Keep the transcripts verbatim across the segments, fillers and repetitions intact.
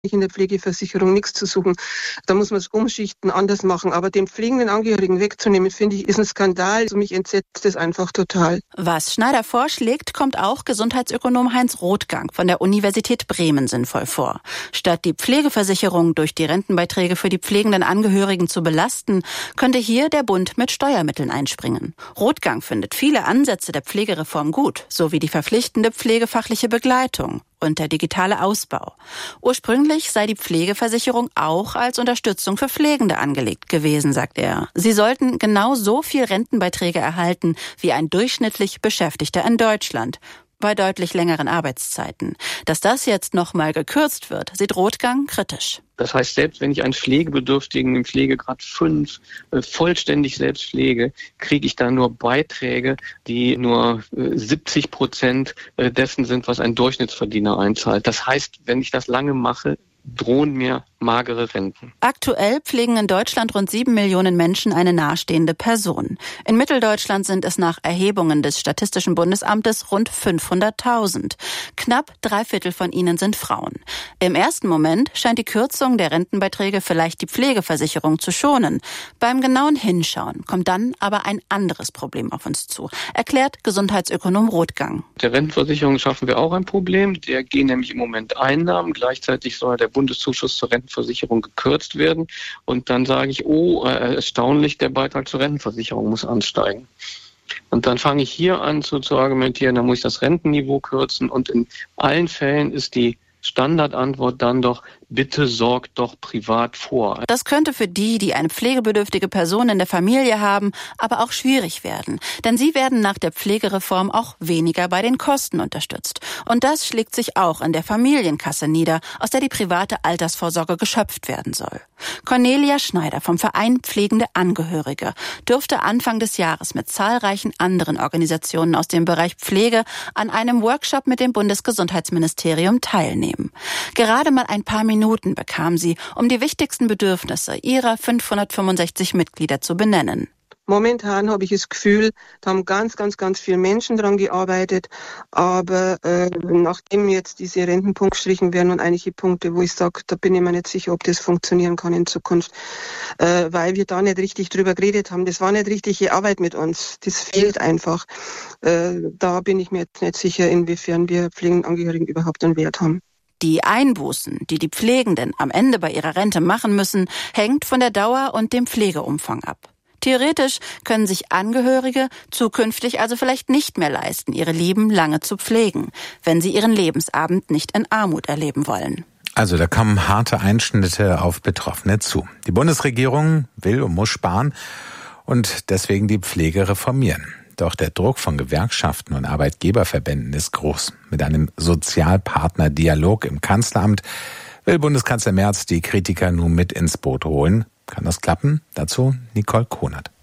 in der Pflegeversicherung nichts zu suchen. Da muss man es umschichten, anders machen. Aber den pflegenden Angehörigen wegzunehmen, finde ich, ist ein Skandal. Also mich entsetzt das einfach total. Was Schneider vorschlägt, kommt auch Gesundheitsökonom Heinz Rothgang von der Universität Bremen sinnvoll vor. Statt die Pflegeversicherung durch die Rentenbeiträge für die pflegenden Angehörigen zu belasten, könnte hier der Bund mit Steuermitteln einspringen. Rothgang findet viele Ansätze der Pflegereform gut, sowie die verpflichtende pflegefachliche Begleitung und der digitale Ausbau. Ursprünglich sei die Pflegeversicherung auch als Unterstützung für Pflegende angelegt gewesen, sagt er. Sie sollten genau so viel Rentenbeiträge erhalten wie ein durchschnittlich Beschäftigter in Deutschland, bei deutlich längeren Arbeitszeiten. Dass das jetzt nochmal gekürzt wird, sieht Rothgang kritisch. Das heißt, selbst wenn ich einen Pflegebedürftigen im Pflegegrad fünf äh, vollständig selbst pflege, kriege ich da nur Beiträge, die nur äh, siebzig Prozent dessen sind, was ein Durchschnittsverdiener einzahlt. Das heißt, wenn ich das lange mache, drohen mir magere Renten. Aktuell pflegen in Deutschland rund sieben Millionen Menschen eine nahestehende Person. In Mitteldeutschland sind es nach Erhebungen des Statistischen Bundesamtes rund fünfhunderttausend. Knapp drei Viertel von ihnen sind Frauen. Im ersten Moment scheint die Kürzung der Rentenbeiträge vielleicht die Pflegeversicherung zu schonen. Beim genauen Hinschauen kommt dann aber ein anderes Problem auf uns zu, erklärt Gesundheitsökonom Rothgang. Der Rentenversicherung schaffen wir auch ein Problem. Der gehen nämlich im Moment Einnahmen. Gleichzeitig soll der Bundeszuschuss zur Rentenversicherung gekürzt werden. Und dann sage ich, oh, äh, erstaunlich, der Beitrag zur Rentenversicherung muss ansteigen. Und dann fange ich hier an zu, zu argumentieren, da muss ich das Rentenniveau kürzen. Und in allen Fällen ist die Standardantwort dann doch, bitte sorgt doch privat vor. Das könnte für die, die eine pflegebedürftige Person in der Familie haben, aber auch schwierig werden. Denn sie werden nach der Pflegereform auch weniger bei den Kosten unterstützt. Und das schlägt sich auch in der Familienkasse nieder, aus der die private Altersvorsorge geschöpft werden soll. Cornelia Schneider vom Verein Pflegende Angehörige dürfte Anfang des Jahres mit zahlreichen anderen Organisationen aus dem Bereich Pflege an einem Workshop mit dem Bundesgesundheitsministerium teilnehmen. Gerade mal ein paar Minuten bekam sie, um die wichtigsten Bedürfnisse ihrer fünfhundertfünfundsechzig Mitglieder zu benennen. Momentan habe ich das Gefühl, da haben ganz, ganz, ganz viele Menschen dran gearbeitet, aber äh, nachdem jetzt diese Rentenpunkte gestrichen werden und einige Punkte, wo ich sage, da bin ich mir nicht sicher, ob das funktionieren kann in Zukunft, äh, weil wir da nicht richtig drüber geredet haben. Das war nicht richtige Arbeit mit uns, das fehlt einfach. Äh, da bin ich mir jetzt nicht sicher, inwiefern wir Pflegenangehörigen überhaupt einen Wert haben. Die Einbußen, die die Pflegenden am Ende bei ihrer Rente machen müssen, hängt von der Dauer und dem Pflegeumfang ab. Theoretisch können sich Angehörige zukünftig also vielleicht nicht mehr leisten, ihre Lieben lange zu pflegen, wenn sie ihren Lebensabend nicht in Armut erleben wollen. Also da kommen harte Einschnitte auf Betroffene zu. Die Bundesregierung will und muss sparen und deswegen die Pflege reformieren. Doch der Druck von Gewerkschaften und Arbeitgeberverbänden ist groß. Mit einem Sozialpartnerdialog im Kanzleramt will Bundeskanzler Merz die Kritiker nun mit ins Boot holen. Kann das klappen? Dazu Nicole Konert.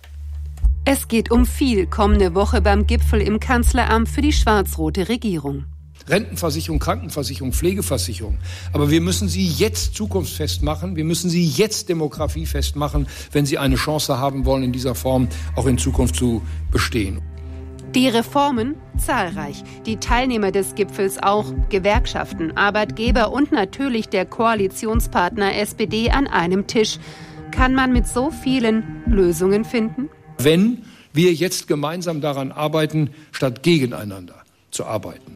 Es geht um viel kommende Woche beim Gipfel im Kanzleramt für die schwarz-rote Regierung. Rentenversicherung, Krankenversicherung, Pflegeversicherung. Aber wir müssen sie jetzt zukunftsfest machen. Wir müssen sie jetzt demografiefest machen, wenn sie eine Chance haben wollen, in dieser Form auch in Zukunft zu bestehen. Die Reformen zahlreich. Die Teilnehmer des Gipfels auch Gewerkschaften, Arbeitgeber und natürlich der Koalitionspartner S P D an einem Tisch. Kann man mit so vielen Lösungen finden? Wenn wir jetzt gemeinsam daran arbeiten, statt gegeneinander zu arbeiten.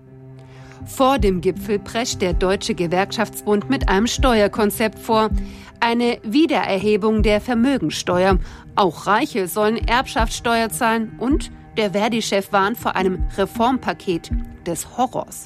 Vor dem Gipfel prescht der Deutsche Gewerkschaftsbund mit einem Steuerkonzept vor. Eine Wiedererhebung der Vermögensteuer. Auch Reiche sollen Erbschaftssteuer zahlen und der Verdi-Chef warnt vor einem Reformpaket des Horrors.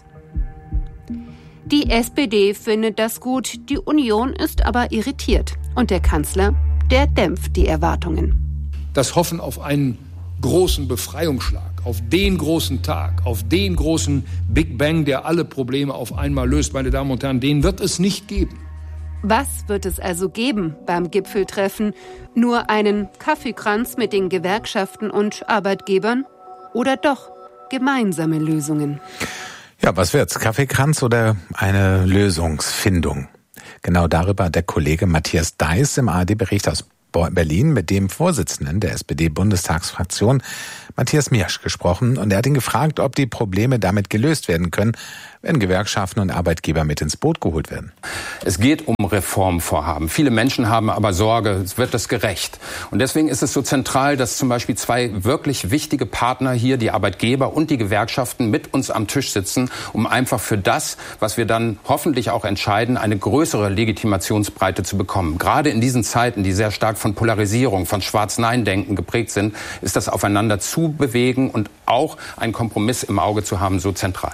Die S P D findet das gut, die Union ist aber irritiert. Und der Kanzler, der dämpft die Erwartungen. Das Hoffen auf einen großen Befreiungsschlag, auf den großen Tag, auf den großen Big Bang, der alle Probleme auf einmal löst, meine Damen und Herren, den wird es nicht geben. Was wird es also geben beim Gipfeltreffen? Nur einen Kaffeekranz mit den Gewerkschaften und Arbeitgebern? Oder doch gemeinsame Lösungen? Ja, was wird's? Kaffeekranz oder eine Lösungsfindung? Genau darüber hat der Kollege Matthias Deiß im A R D-Bericht aus Berlin mit dem Vorsitzenden der S P D-Bundestagsfraktion, Matthias Miersch, gesprochen. Und er hat ihn gefragt, ob die Probleme damit gelöst werden können, wenn Gewerkschaften und Arbeitgeber mit ins Boot geholt werden. Es geht um Reformvorhaben. Viele Menschen haben aber Sorge, wird das gerecht? Und deswegen ist es so zentral, dass zum Beispiel zwei wirklich wichtige Partner hier, die Arbeitgeber und die Gewerkschaften, mit uns am Tisch sitzen, um einfach für das, was wir dann hoffentlich auch entscheiden, eine größere Legitimationsbreite zu bekommen. Gerade in diesen Zeiten, die sehr stark von Polarisierung, von Schwarz-Nein-Denken geprägt sind, ist das Aufeinander zu bewegen und auch einen Kompromiss im Auge zu haben, so zentral.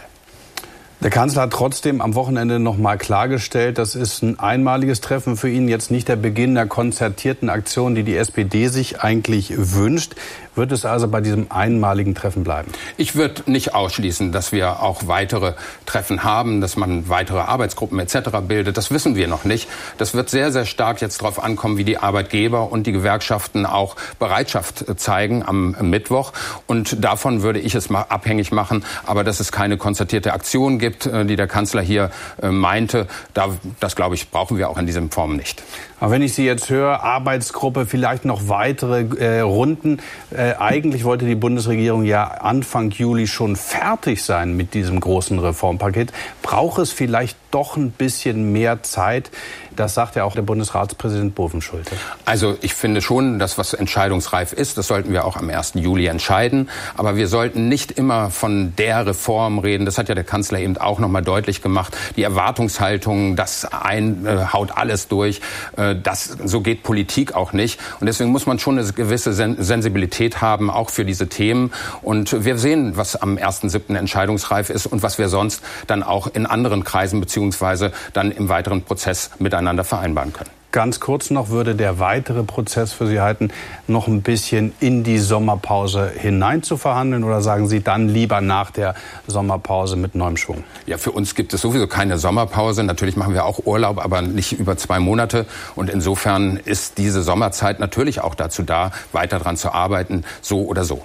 Der Kanzler hat trotzdem am Wochenende noch mal klargestellt, das ist ein einmaliges Treffen für ihn, jetzt nicht der Beginn der konzertierten Aktion, die die S P D sich eigentlich wünscht. Wird es also bei diesem einmaligen Treffen bleiben? Ich würde nicht ausschließen, dass wir auch weitere Treffen haben, dass man weitere Arbeitsgruppen et cetera bildet. Das wissen wir noch nicht. Das wird sehr, sehr stark jetzt darauf ankommen, wie die Arbeitgeber und die Gewerkschaften auch Bereitschaft zeigen am Mittwoch. Und davon würde ich es mal abhängig machen. Aber dass es keine konzertierte Aktion gibt, die der Kanzler hier meinte, das, glaube ich, brauchen wir auch in dieser Form nicht. Aber wenn ich Sie jetzt höre, Arbeitsgruppe, vielleicht noch weitere äh, Runden. Äh, eigentlich wollte die Bundesregierung ja Anfang Juli schon fertig sein mit diesem großen Reformpaket. Braucht es vielleicht doch ein bisschen mehr Zeit? Das sagt ja auch der Bundesratspräsident Bovenschulte. Also ich finde schon, dass was entscheidungsreif ist, das sollten wir auch am ersten Juli entscheiden. Aber wir sollten nicht immer von der Reform reden. Das hat ja der Kanzler eben auch noch mal deutlich gemacht. Die Erwartungshaltung, das ein, äh, haut alles durch. Äh, das, so geht Politik auch nicht. Und deswegen muss man schon eine gewisse Sen- Sensibilität haben, auch für diese Themen. Und wir sehen, was am ersten siebten entscheidungsreif ist und was wir sonst dann auch in anderen Kreisen beziehungsweise dann im weiteren Prozess miteinander vereinbaren können. Ganz kurz noch, würde der weitere Prozess für Sie halten, noch ein bisschen in die Sommerpause hinein zu verhandeln, oder sagen Sie dann lieber nach der Sommerpause mit neuem Schwung? Ja, für uns gibt es sowieso keine Sommerpause. Natürlich machen wir auch Urlaub, aber nicht über zwei Monate. Und insofern ist diese Sommerzeit natürlich auch dazu da, weiter daran zu arbeiten, so oder so.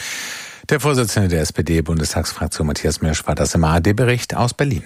Der Vorsitzende der S P D-Bundestagsfraktion Matthias Miersch war das im A R D-Bericht aus Berlin.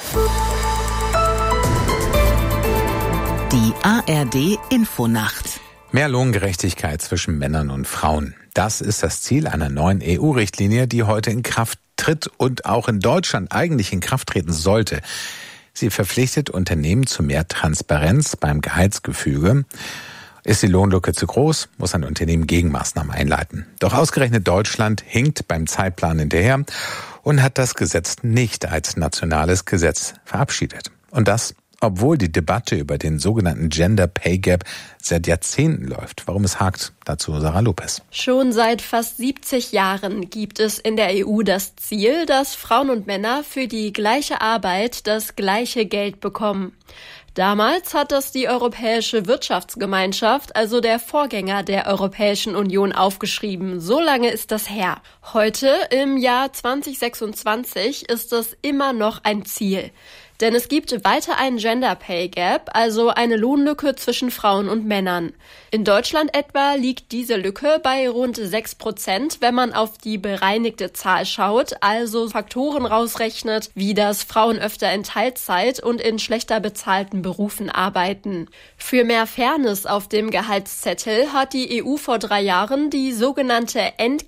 Die A R D-Infonacht. Mehr Lohngerechtigkeit zwischen Männern und Frauen. Das ist das Ziel einer neuen E U-Richtlinie, die heute in Kraft tritt und auch in Deutschland eigentlich in Kraft treten sollte. Sie verpflichtet Unternehmen zu mehr Transparenz beim Gehaltsgefüge. Ist die Lohnlücke zu groß, muss ein Unternehmen Gegenmaßnahmen einleiten. Doch ausgerechnet Deutschland hinkt beim Zeitplan hinterher und hat das Gesetz nicht als nationales Gesetz verabschiedet. Und das, obwohl die Debatte über den sogenannten Gender Pay Gap seit Jahrzehnten läuft. Warum es hakt, dazu Sarah Lopez. Schon seit fast siebzig Jahren gibt es in der E U das Ziel, dass Frauen und Männer für die gleiche Arbeit das gleiche Geld bekommen. Damals hat das die Europäische Wirtschaftsgemeinschaft, also der Vorgänger der Europäischen Union, aufgeschrieben. So lange ist das her. Heute, im Jahr zwanzig sechsundzwanzig, ist es immer noch ein Ziel. Denn es gibt weiter einen Gender Pay Gap, also eine Lohnlücke zwischen Frauen und Männern. In Deutschland etwa liegt diese Lücke bei rund sechs Prozent, wenn man auf die bereinigte Zahl schaut, also Faktoren rausrechnet, wie dass Frauen öfter in Teilzeit und in schlechter bezahlten Berufen arbeiten. Für mehr Fairness auf dem Gehaltszettel hat die E U vor drei Jahren die sogenannte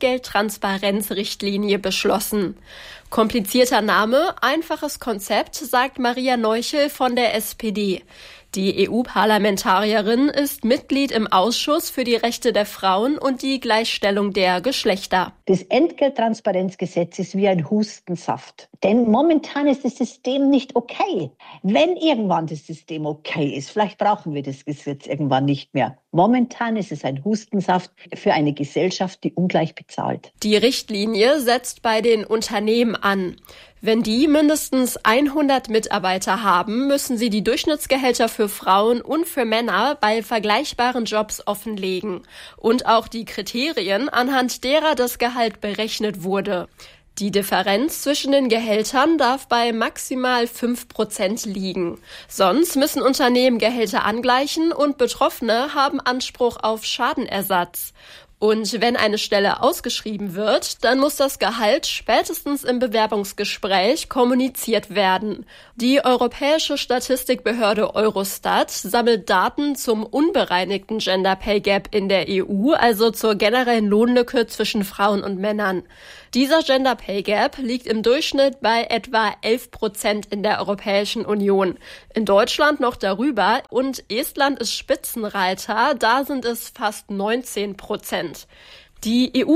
Entgelttransparenzrichtlinie beschlossen. Komplizierter Name, einfaches Konzept, sagt Maria Neuchel von der S P D. Die E U-Parlamentarierin ist Mitglied im Ausschuss für die Rechte der Frauen und die Gleichstellung der Geschlechter. Das Entgelttransparenzgesetz ist wie ein Hustensaft. Denn momentan ist das System nicht okay. Wenn irgendwann das System okay ist, vielleicht brauchen wir das Gesetz irgendwann nicht mehr. Momentan ist es ein Hustensaft für eine Gesellschaft, die ungleich bezahlt. Die Richtlinie setzt bei den Unternehmen an. Wenn die mindestens hundert Mitarbeiter haben, müssen sie die Durchschnittsgehälter für Frauen und für Männer bei vergleichbaren Jobs offenlegen und auch die Kriterien, anhand derer das Gehalt berechnet wurde. Die Differenz zwischen den Gehältern darf bei maximal fünf Prozent liegen. Sonst müssen Unternehmen Gehälter angleichen und Betroffene haben Anspruch auf Schadenersatz. Und wenn eine Stelle ausgeschrieben wird, dann muss das Gehalt spätestens im Bewerbungsgespräch kommuniziert werden. Die europäische Statistikbehörde Eurostat sammelt Daten zum unbereinigten Gender Pay Gap in der E U, also zur generellen Lohnlücke zwischen Frauen und Männern. Dieser Gender Pay Gap liegt im Durchschnitt bei etwa elf Prozent in der Europäischen Union. In Deutschland noch darüber und Estland ist Spitzenreiter, da sind es fast neunzehn Prozent. Die E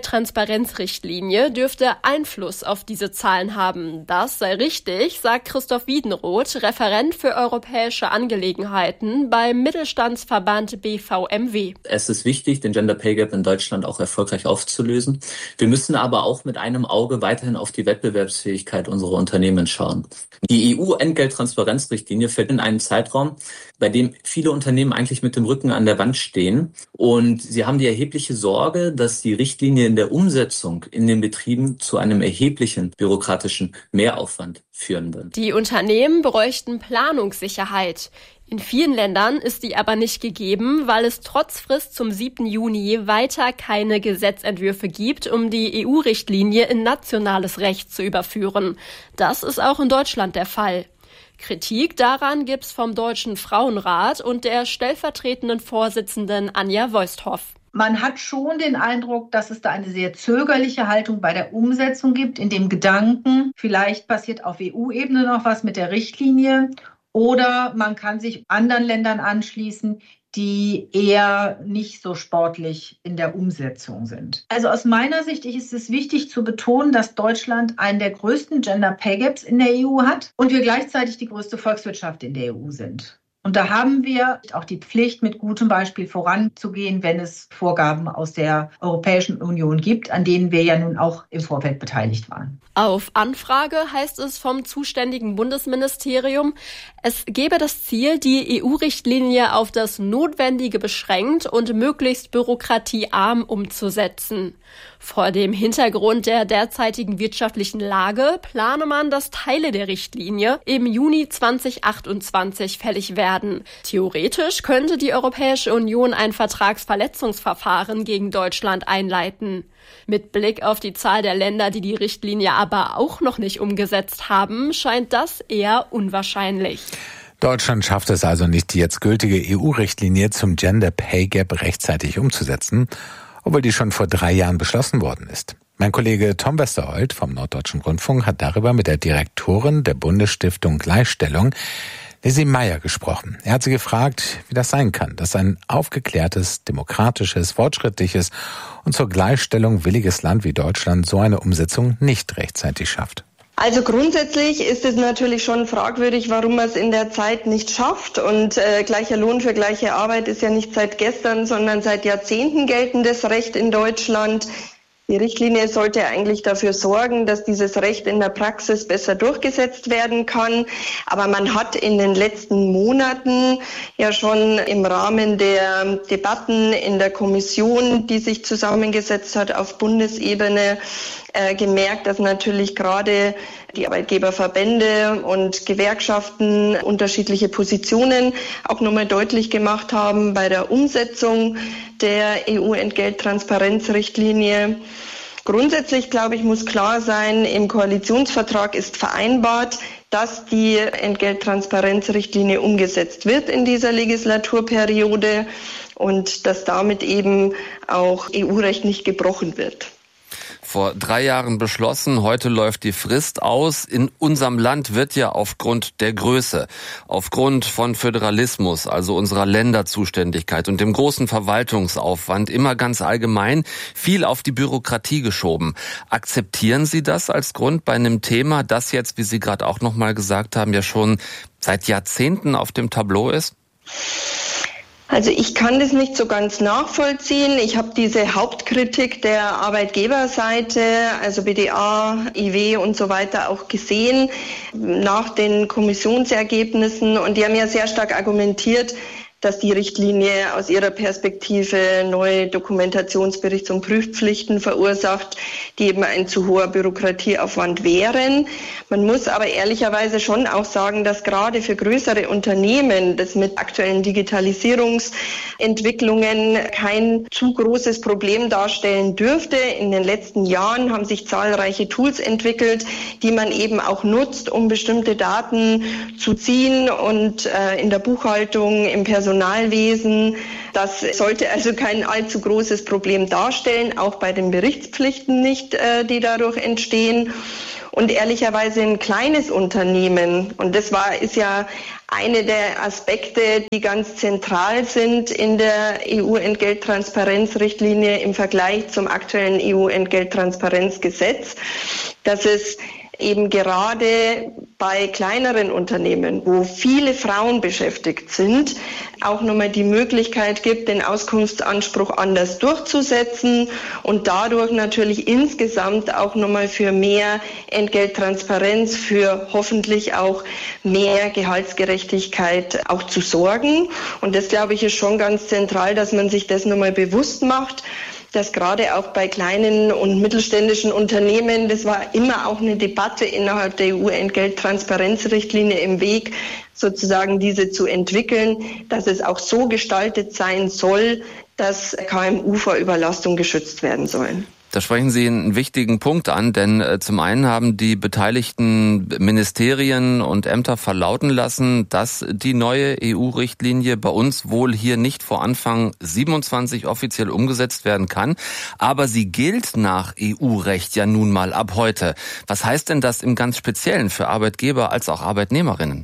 U-Entgelttransparenzrichtlinie dürfte Einfluss auf diese Zahlen haben. Das sei richtig, sagt Christoph Wiedenroth, Referent für europäische Angelegenheiten beim Mittelstandsverband B V M W. Es ist wichtig, den Gender Pay Gap in Deutschland auch erfolgreich aufzulösen. Wir müssen aber auch mit einem Auge weiterhin auf die Wettbewerbsfähigkeit unserer Unternehmen schauen. Die E U-Entgelttransparenzrichtlinie fällt in einen Zeitraum, bei dem viele Unternehmen eigentlich mit dem Rücken an der Wand stehen. Und sie haben die erhebliche Sorge, dass die Richtlinie in der Umsetzung in den Betrieben zu einem erheblichen bürokratischen Mehraufwand führen wird. Die Unternehmen bräuchten Planungssicherheit. In vielen Ländern ist die aber nicht gegeben, weil es trotz Frist zum siebten Juni weiter keine Gesetzentwürfe gibt, um die E U-Richtlinie in nationales Recht zu überführen. Das ist auch in Deutschland der Fall. Kritik daran gibt's vom Deutschen Frauenrat und der stellvertretenden Vorsitzenden Anja Voisthoff. Man hat schon den Eindruck, dass es da eine sehr zögerliche Haltung bei der Umsetzung gibt, in dem Gedanken, vielleicht passiert auf E U-Ebene noch was mit der Richtlinie oder man kann sich anderen Ländern anschließen, die eher nicht so sportlich in der Umsetzung sind. Also aus meiner Sicht ist es wichtig zu betonen, dass Deutschland einen der größten Gender Pay Gaps in der E U hat und wir gleichzeitig die größte Volkswirtschaft in der E U sind. Und da haben wir auch die Pflicht, mit gutem Beispiel voranzugehen, wenn es Vorgaben aus der Europäischen Union gibt, an denen wir ja nun auch im Vorfeld beteiligt waren. Auf Anfrage heißt es vom zuständigen Bundesministerium, es gebe das Ziel, die E U-Richtlinie auf das Notwendige beschränkt und möglichst bürokratiearm umzusetzen. Vor dem Hintergrund der derzeitigen wirtschaftlichen Lage plane man, dass Teile der Richtlinie im Juni zweitausendachtundzwanzig fällig werden. Theoretisch könnte die Europäische Union ein Vertragsverletzungsverfahren gegen Deutschland einleiten. Mit Blick auf die Zahl der Länder, die die Richtlinie aber auch noch nicht umgesetzt haben, scheint das eher unwahrscheinlich. Deutschland schafft es also nicht, die jetzt gültige E U-Richtlinie zum Gender Pay Gap rechtzeitig umzusetzen, obwohl die schon vor drei Jahren beschlossen worden ist. Mein Kollege Tom Westerholt vom Norddeutschen Rundfunk hat darüber mit der Direktorin der Bundesstiftung Gleichstellung, Lizzie Meyer, gesprochen. Er hat sie gefragt, wie das sein kann, dass ein aufgeklärtes, demokratisches, fortschrittliches und zur Gleichstellung williges Land wie Deutschland so eine Umsetzung nicht rechtzeitig schafft. Also grundsätzlich ist es natürlich schon fragwürdig, warum man es in der Zeit nicht schafft. Und äh, gleicher Lohn für gleiche Arbeit ist ja nicht seit gestern, sondern seit Jahrzehnten geltendes Recht in Deutschland. Die Richtlinie sollte eigentlich dafür sorgen, dass dieses Recht in der Praxis besser durchgesetzt werden kann. Aber man hat in den letzten Monaten ja schon im Rahmen der Debatten in der Kommission, die sich zusammengesetzt hat auf Bundesebene, äh, gemerkt, dass natürlich gerade die Arbeitgeberverbände und Gewerkschaften unterschiedliche Positionen auch nochmal deutlich gemacht haben bei der Umsetzung der E U-Entgelttransparenzrichtlinie. Grundsätzlich, glaube ich, muss klar sein, im Koalitionsvertrag ist vereinbart, dass die Entgelttransparenzrichtlinie umgesetzt wird in dieser Legislaturperiode und dass damit eben auch E U-Recht nicht gebrochen wird. Vor drei Jahren beschlossen, heute läuft die Frist aus. In unserem Land wird ja aufgrund der Größe, aufgrund von Föderalismus, also unserer Länderzuständigkeit und dem großen Verwaltungsaufwand immer ganz allgemein viel auf die Bürokratie geschoben. Akzeptieren Sie das als Grund bei einem Thema, das jetzt, wie Sie gerade auch nochmal gesagt haben, ja schon seit Jahrzehnten auf dem Tableau ist? Also ich kann das nicht so ganz nachvollziehen. Ich habe diese Hauptkritik der Arbeitgeberseite, also B D A, I W und so weiter auch gesehen nach den Kommissionsergebnissen. Und die haben ja sehr stark argumentiert, dass die Richtlinie aus ihrer Perspektive neue Dokumentationsberichts- und Prüfpflichten verursacht, die eben ein zu hoher Bürokratieaufwand wären. Man muss aber ehrlicherweise schon auch sagen, dass gerade für größere Unternehmen das mit aktuellen Digitalisierungsentwicklungen kein zu großes Problem darstellen dürfte. In den letzten Jahren haben sich zahlreiche Tools entwickelt, die man eben auch nutzt, um bestimmte Daten zu ziehen und äh, in der Buchhaltung, im Personalwesen. Das sollte also kein allzu großes Problem darstellen, auch bei den Berichtspflichten nicht, äh, die dadurch entstehen. Und ehrlicherweise ein kleines Unternehmen, und das war, ist ja eine der Aspekte, die ganz zentral sind in der E U-Entgelttransparenzrichtlinie im Vergleich zum aktuellen E U-Entgelttransparenzgesetz, dass es eben gerade bei kleineren Unternehmen, wo viele Frauen beschäftigt sind, auch nochmal die Möglichkeit gibt, den Auskunftsanspruch anders durchzusetzen und dadurch natürlich insgesamt auch nochmal für mehr Entgelttransparenz, für hoffentlich auch mehr Gehaltsgerechtigkeit auch zu sorgen. Und das, glaube ich, ist schon ganz zentral, dass man sich das nochmal bewusst macht, dass gerade auch bei kleinen und mittelständischen Unternehmen, das war immer auch eine Debatte innerhalb der E U-Entgelttransparenzrichtlinie im Weg, sozusagen diese zu entwickeln, dass es auch so gestaltet sein soll, dass K M U vor Überlastung geschützt werden sollen. Da sprechen Sie einen wichtigen Punkt an, denn äh, zum einen haben die beteiligten Ministerien und Ämter verlauten lassen, dass die neue E U-Richtlinie bei uns wohl hier nicht vor Anfang siebenundzwanzig offiziell umgesetzt werden kann. Aber sie gilt nach E U-Recht ja nun mal ab heute. Was heißt denn das im ganz Speziellen für Arbeitgeber als auch Arbeitnehmerinnen?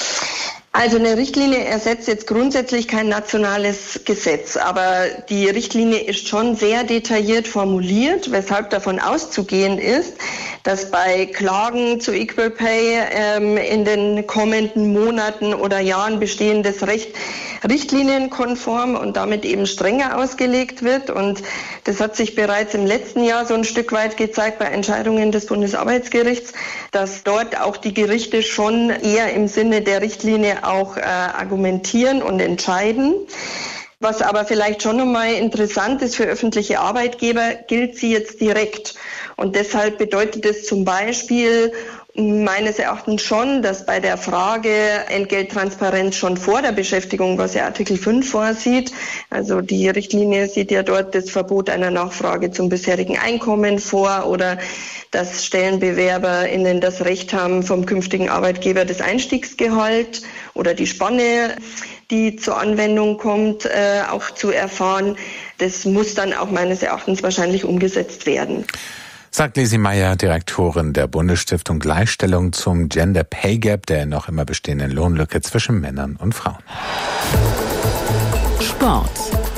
Also eine Richtlinie ersetzt jetzt grundsätzlich kein nationales Gesetz, aber die Richtlinie ist schon sehr detailliert formuliert, weshalb davon auszugehen ist, dass bei Klagen zu Equal Pay ähm, in den kommenden Monaten oder Jahren bestehendes Recht richtlinienkonform und damit eben strenger ausgelegt wird. Und das hat sich bereits im letzten Jahr so ein Stück weit gezeigt bei Entscheidungen des Bundesarbeitsgerichts, dass dort auch die Gerichte schon eher im Sinne der Richtlinie auch äh, argumentieren und entscheiden. Was aber vielleicht schon nochmal interessant ist für öffentliche Arbeitgeber, gilt sie jetzt direkt. Und deshalb bedeutet es zum Beispiel meines Erachtens schon, dass bei der Frage Entgelttransparenz schon vor der Beschäftigung, was ja Artikel fünf vorsieht, also die Richtlinie sieht ja dort das Verbot einer Nachfrage zum bisherigen Einkommen vor oder dass StellenbewerberInnen das Recht haben, vom künftigen Arbeitgeber das Einstiegsgehalt oder die Spanne, die zur Anwendung kommt, äh, auch zu erfahren. Das muss dann auch meines Erachtens wahrscheinlich umgesetzt werden. Sagt Lisi Meyer, Direktorin der Bundesstiftung Gleichstellung zum Gender Pay Gap, der noch immer bestehenden Lohnlücke zwischen Männern und Frauen. Sport.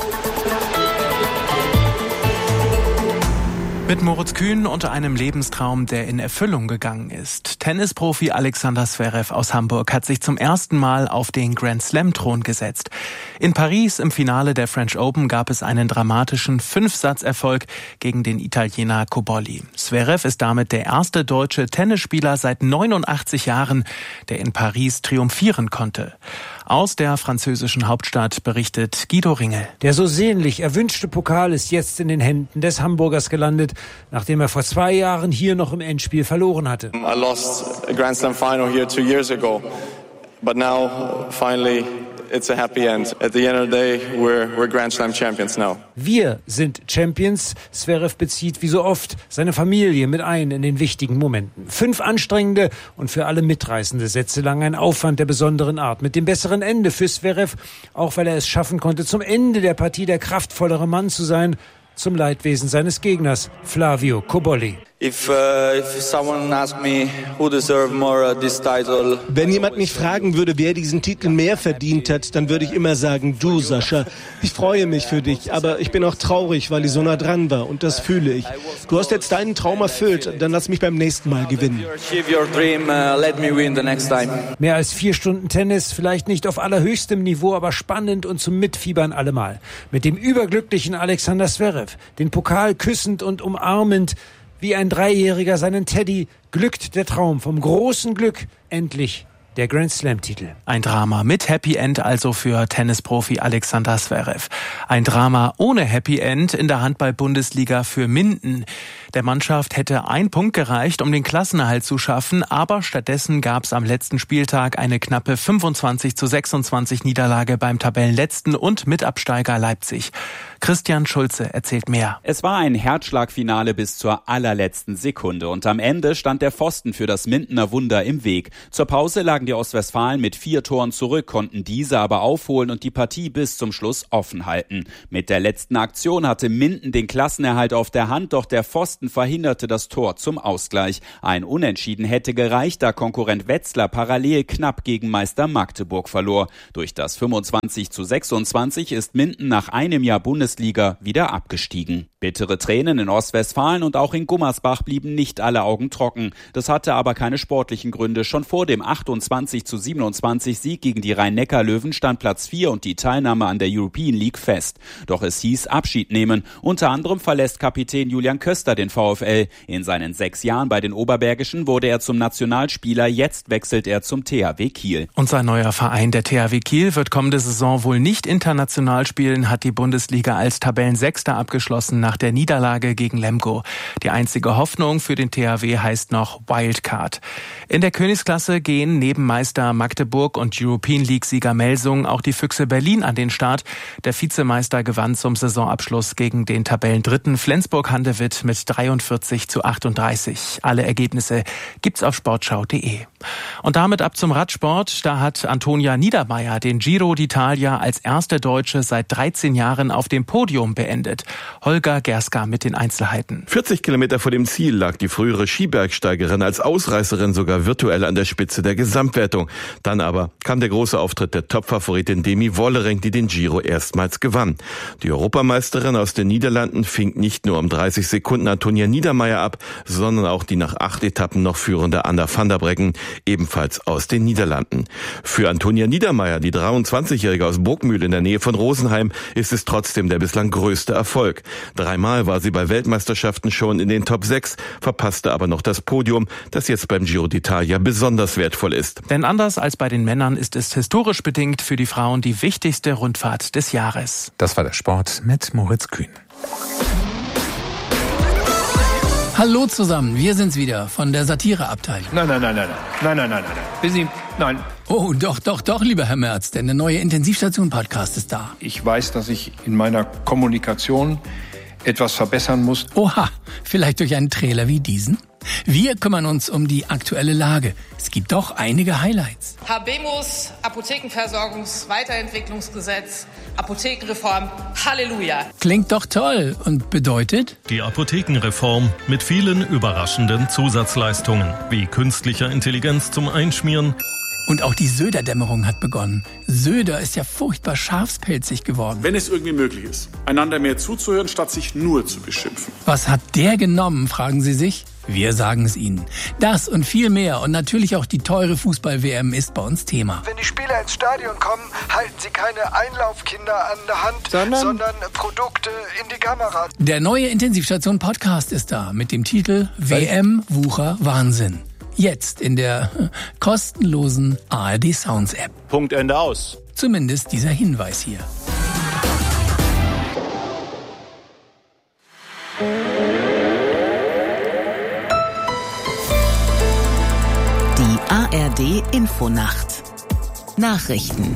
Mit Moritz Kühn und einem Lebenstraum, der in Erfüllung gegangen ist. Tennisprofi Alexander Zverev aus Hamburg hat sich zum ersten Mal auf den Grand Slam-Thron gesetzt. In Paris im Finale der French Open gab es einen dramatischen Fünfsatzerfolg gegen den Italiener Cobolli. Zverev ist damit der erste deutsche Tennisspieler seit neunundachtzig Jahren, der in Paris triumphieren konnte. Aus der französischen Hauptstadt berichtet Guido Ringel. Der so sehnlich erwünschte Pokal ist jetzt in den Händen des Hamburgers gelandet, nachdem er vor zwei Jahren hier noch im Endspiel verloren hatte. I lost a Grand Slam final here two years ago, but now finally it's a happy end. At the end of the day, we're, we're Grand Slam champions now. Wir sind Champions. Zverev bezieht wie so oft seine Familie mit ein in den wichtigen Momenten. Fünf anstrengende und für alle mitreißende Sätze lang ein Aufwand der besonderen Art. Mit dem besseren Ende für Zverev, auch weil er es schaffen konnte, zum Ende der Partie der kraftvollere Mann zu sein, zum Leidwesen seines Gegners, Flavio Cobolli. If, uh, if someone asked me who deserved more uh, this title. Wenn jemand mich fragen würde, wer diesen Titel mehr verdient hat, dann würde ich immer sagen, du, Sascha. Ich freue mich für dich, aber ich bin auch traurig, weil ich so nah dran war und das fühle ich. Du hast jetzt deinen Traum erfüllt, dann lass mich beim nächsten Mal gewinnen. Mehr als vier Stunden Tennis, vielleicht nicht auf allerhöchstem Niveau, aber spannend und zum Mitfiebern allemal. Mit dem überglücklichen Alexander Zverev, den Pokal küssend und umarmend, wie ein Dreijähriger seinen Teddy, glückt der Traum vom großen Glück endlich der Grand Slam-Titel. Ein Drama mit Happy End also für Tennisprofi Alexander Zverev. Ein Drama ohne Happy End in der Handball-Bundesliga für Minden. Der Mannschaft hätte ein Punkt gereicht, um den Klassenerhalt zu schaffen, aber stattdessen gab es am letzten Spieltag eine knappe fünfundzwanzig zu sechsundzwanzig Niederlage beim Tabellenletzten und Mitabsteiger Leipzig. Christian Schulze erzählt mehr. Es war ein Herzschlagfinale bis zur allerletzten Sekunde und am Ende stand der Pfosten für das Mindener Wunder im Weg. Zur Pause lagen die Ostwestfalen mit vier Toren zurück, konnten diese aber aufholen und die Partie bis zum Schluss offen halten. Mit der letzten Aktion hatte Minden den Klassenerhalt auf der Hand, doch der Pfosten verhinderte das Tor zum Ausgleich. Ein Unentschieden hätte gereicht, da Konkurrent Wetzlar parallel knapp gegen Meister Magdeburg verlor. Durch das fünfundzwanzig zu sechsundzwanzig ist Minden nach einem Jahr Bundesliga wieder abgestiegen. Bittere Tränen in Ostwestfalen und auch in Gummersbach blieben nicht alle Augen trocken. Das hatte aber keine sportlichen Gründe. Schon vor dem achtundzwanzig zu siebenundzwanzig Sieg gegen die Rhein-Neckar-Löwen stand Platz vier und die Teilnahme an der European League fest. Doch es hieß Abschied nehmen. Unter anderem verlässt Kapitän Julian Köster den VfL. In seinen sechs Jahren bei den Oberbergischen wurde er zum Nationalspieler. Jetzt wechselt er zum T H W Kiel. Und sein neuer Verein, der T H W Kiel, wird kommende Saison wohl nicht international spielen, hat die Bundesliga als Tabellensechster abgeschlossen nach der Niederlage gegen Lemgo. Die einzige Hoffnung für den T H W heißt noch Wildcard. In der Königsklasse gehen neben Meister Magdeburg und European League-Sieger Melsung auch die Füchse Berlin an den Start. Der Vizemeister gewann zum Saisonabschluss gegen den Tabellendritten Flensburg-Handewitt mit dreiundvierzig zu achtunddreißig. Alle Ergebnisse gibt's auf sportschau punkt de. Und damit ab zum Radsport. Da hat Antonia Niedermaier den Giro d'Italia als erste Deutsche seit dreizehn Jahren auf dem Podium beendet. Holger Gerska mit den Einzelheiten. vierzig Kilometer vor dem Ziel lag die frühere Skibergsteigerin als Ausreißerin sogar virtuell an der Spitze der Gesamtwertung. Dann aber kam der große Auftritt der Topfavoritin Demi Vollering, die den Giro erstmals gewann. Die Europameisterin aus den Niederlanden fing nicht nur um dreißig Sekunden Antonia Niedermaier ab, sondern auch die nach acht Etappen noch führende Anna van der Breggen, ebenfalls aus den Niederlanden. Für Antonia Niedermaier, die dreiundzwanzigjährige aus Burgmühl in der Nähe von Rosenheim, ist es trotzdem der bislang größte Erfolg. Dreimal war sie bei Weltmeisterschaften schon in den Top sechs, verpasste aber noch das Podium, das jetzt beim Giro d'Italia besonders wertvoll ist. Denn anders als bei den Männern ist es historisch bedingt für die Frauen die wichtigste Rundfahrt des Jahres. Das war der Sport mit Moritz Kühn. Hallo zusammen, wir sind's wieder von der Satireabteilung. Nein, nein, nein, nein, nein, nein, nein, nein. Busy, nein. Oh, doch, doch, doch, lieber Herr Merz, denn der neue Intensivstation-Podcast ist da. Ich weiß, dass ich in meiner Kommunikation etwas verbessern muss. Oha, vielleicht durch einen Trailer wie diesen? Wir kümmern uns um die aktuelle Lage. Es gibt doch einige Highlights. Habemus, Apothekenversorgungsweiterentwicklungsgesetz, Apothekenreform, Halleluja. Klingt doch toll und bedeutet? Die Apothekenreform mit vielen überraschenden Zusatzleistungen, wie künstlicher Intelligenz zum Einschmieren. Und auch die Söder-Dämmerung hat begonnen. Söder ist ja furchtbar schafspelzig geworden. Wenn es irgendwie möglich ist, einander mehr zuzuhören, statt sich nur zu beschimpfen. Was hat der genommen, fragen Sie sich? Wir sagen es Ihnen. Das und viel mehr und natürlich auch die teure Fußball-W M ist bei uns Thema. Wenn die Spieler ins Stadion kommen, halten sie keine Einlaufkinder an der Hand, sondern, sondern Produkte in die Kamera. Der neue Intensivstation-Podcast ist da mit dem Titel W M Wucher Wahnsinn. Jetzt in der kostenlosen A R D Sounds App. Punkt, Ende, aus. Zumindest dieser Hinweis hier. Die A R D Infonacht. Nachrichten.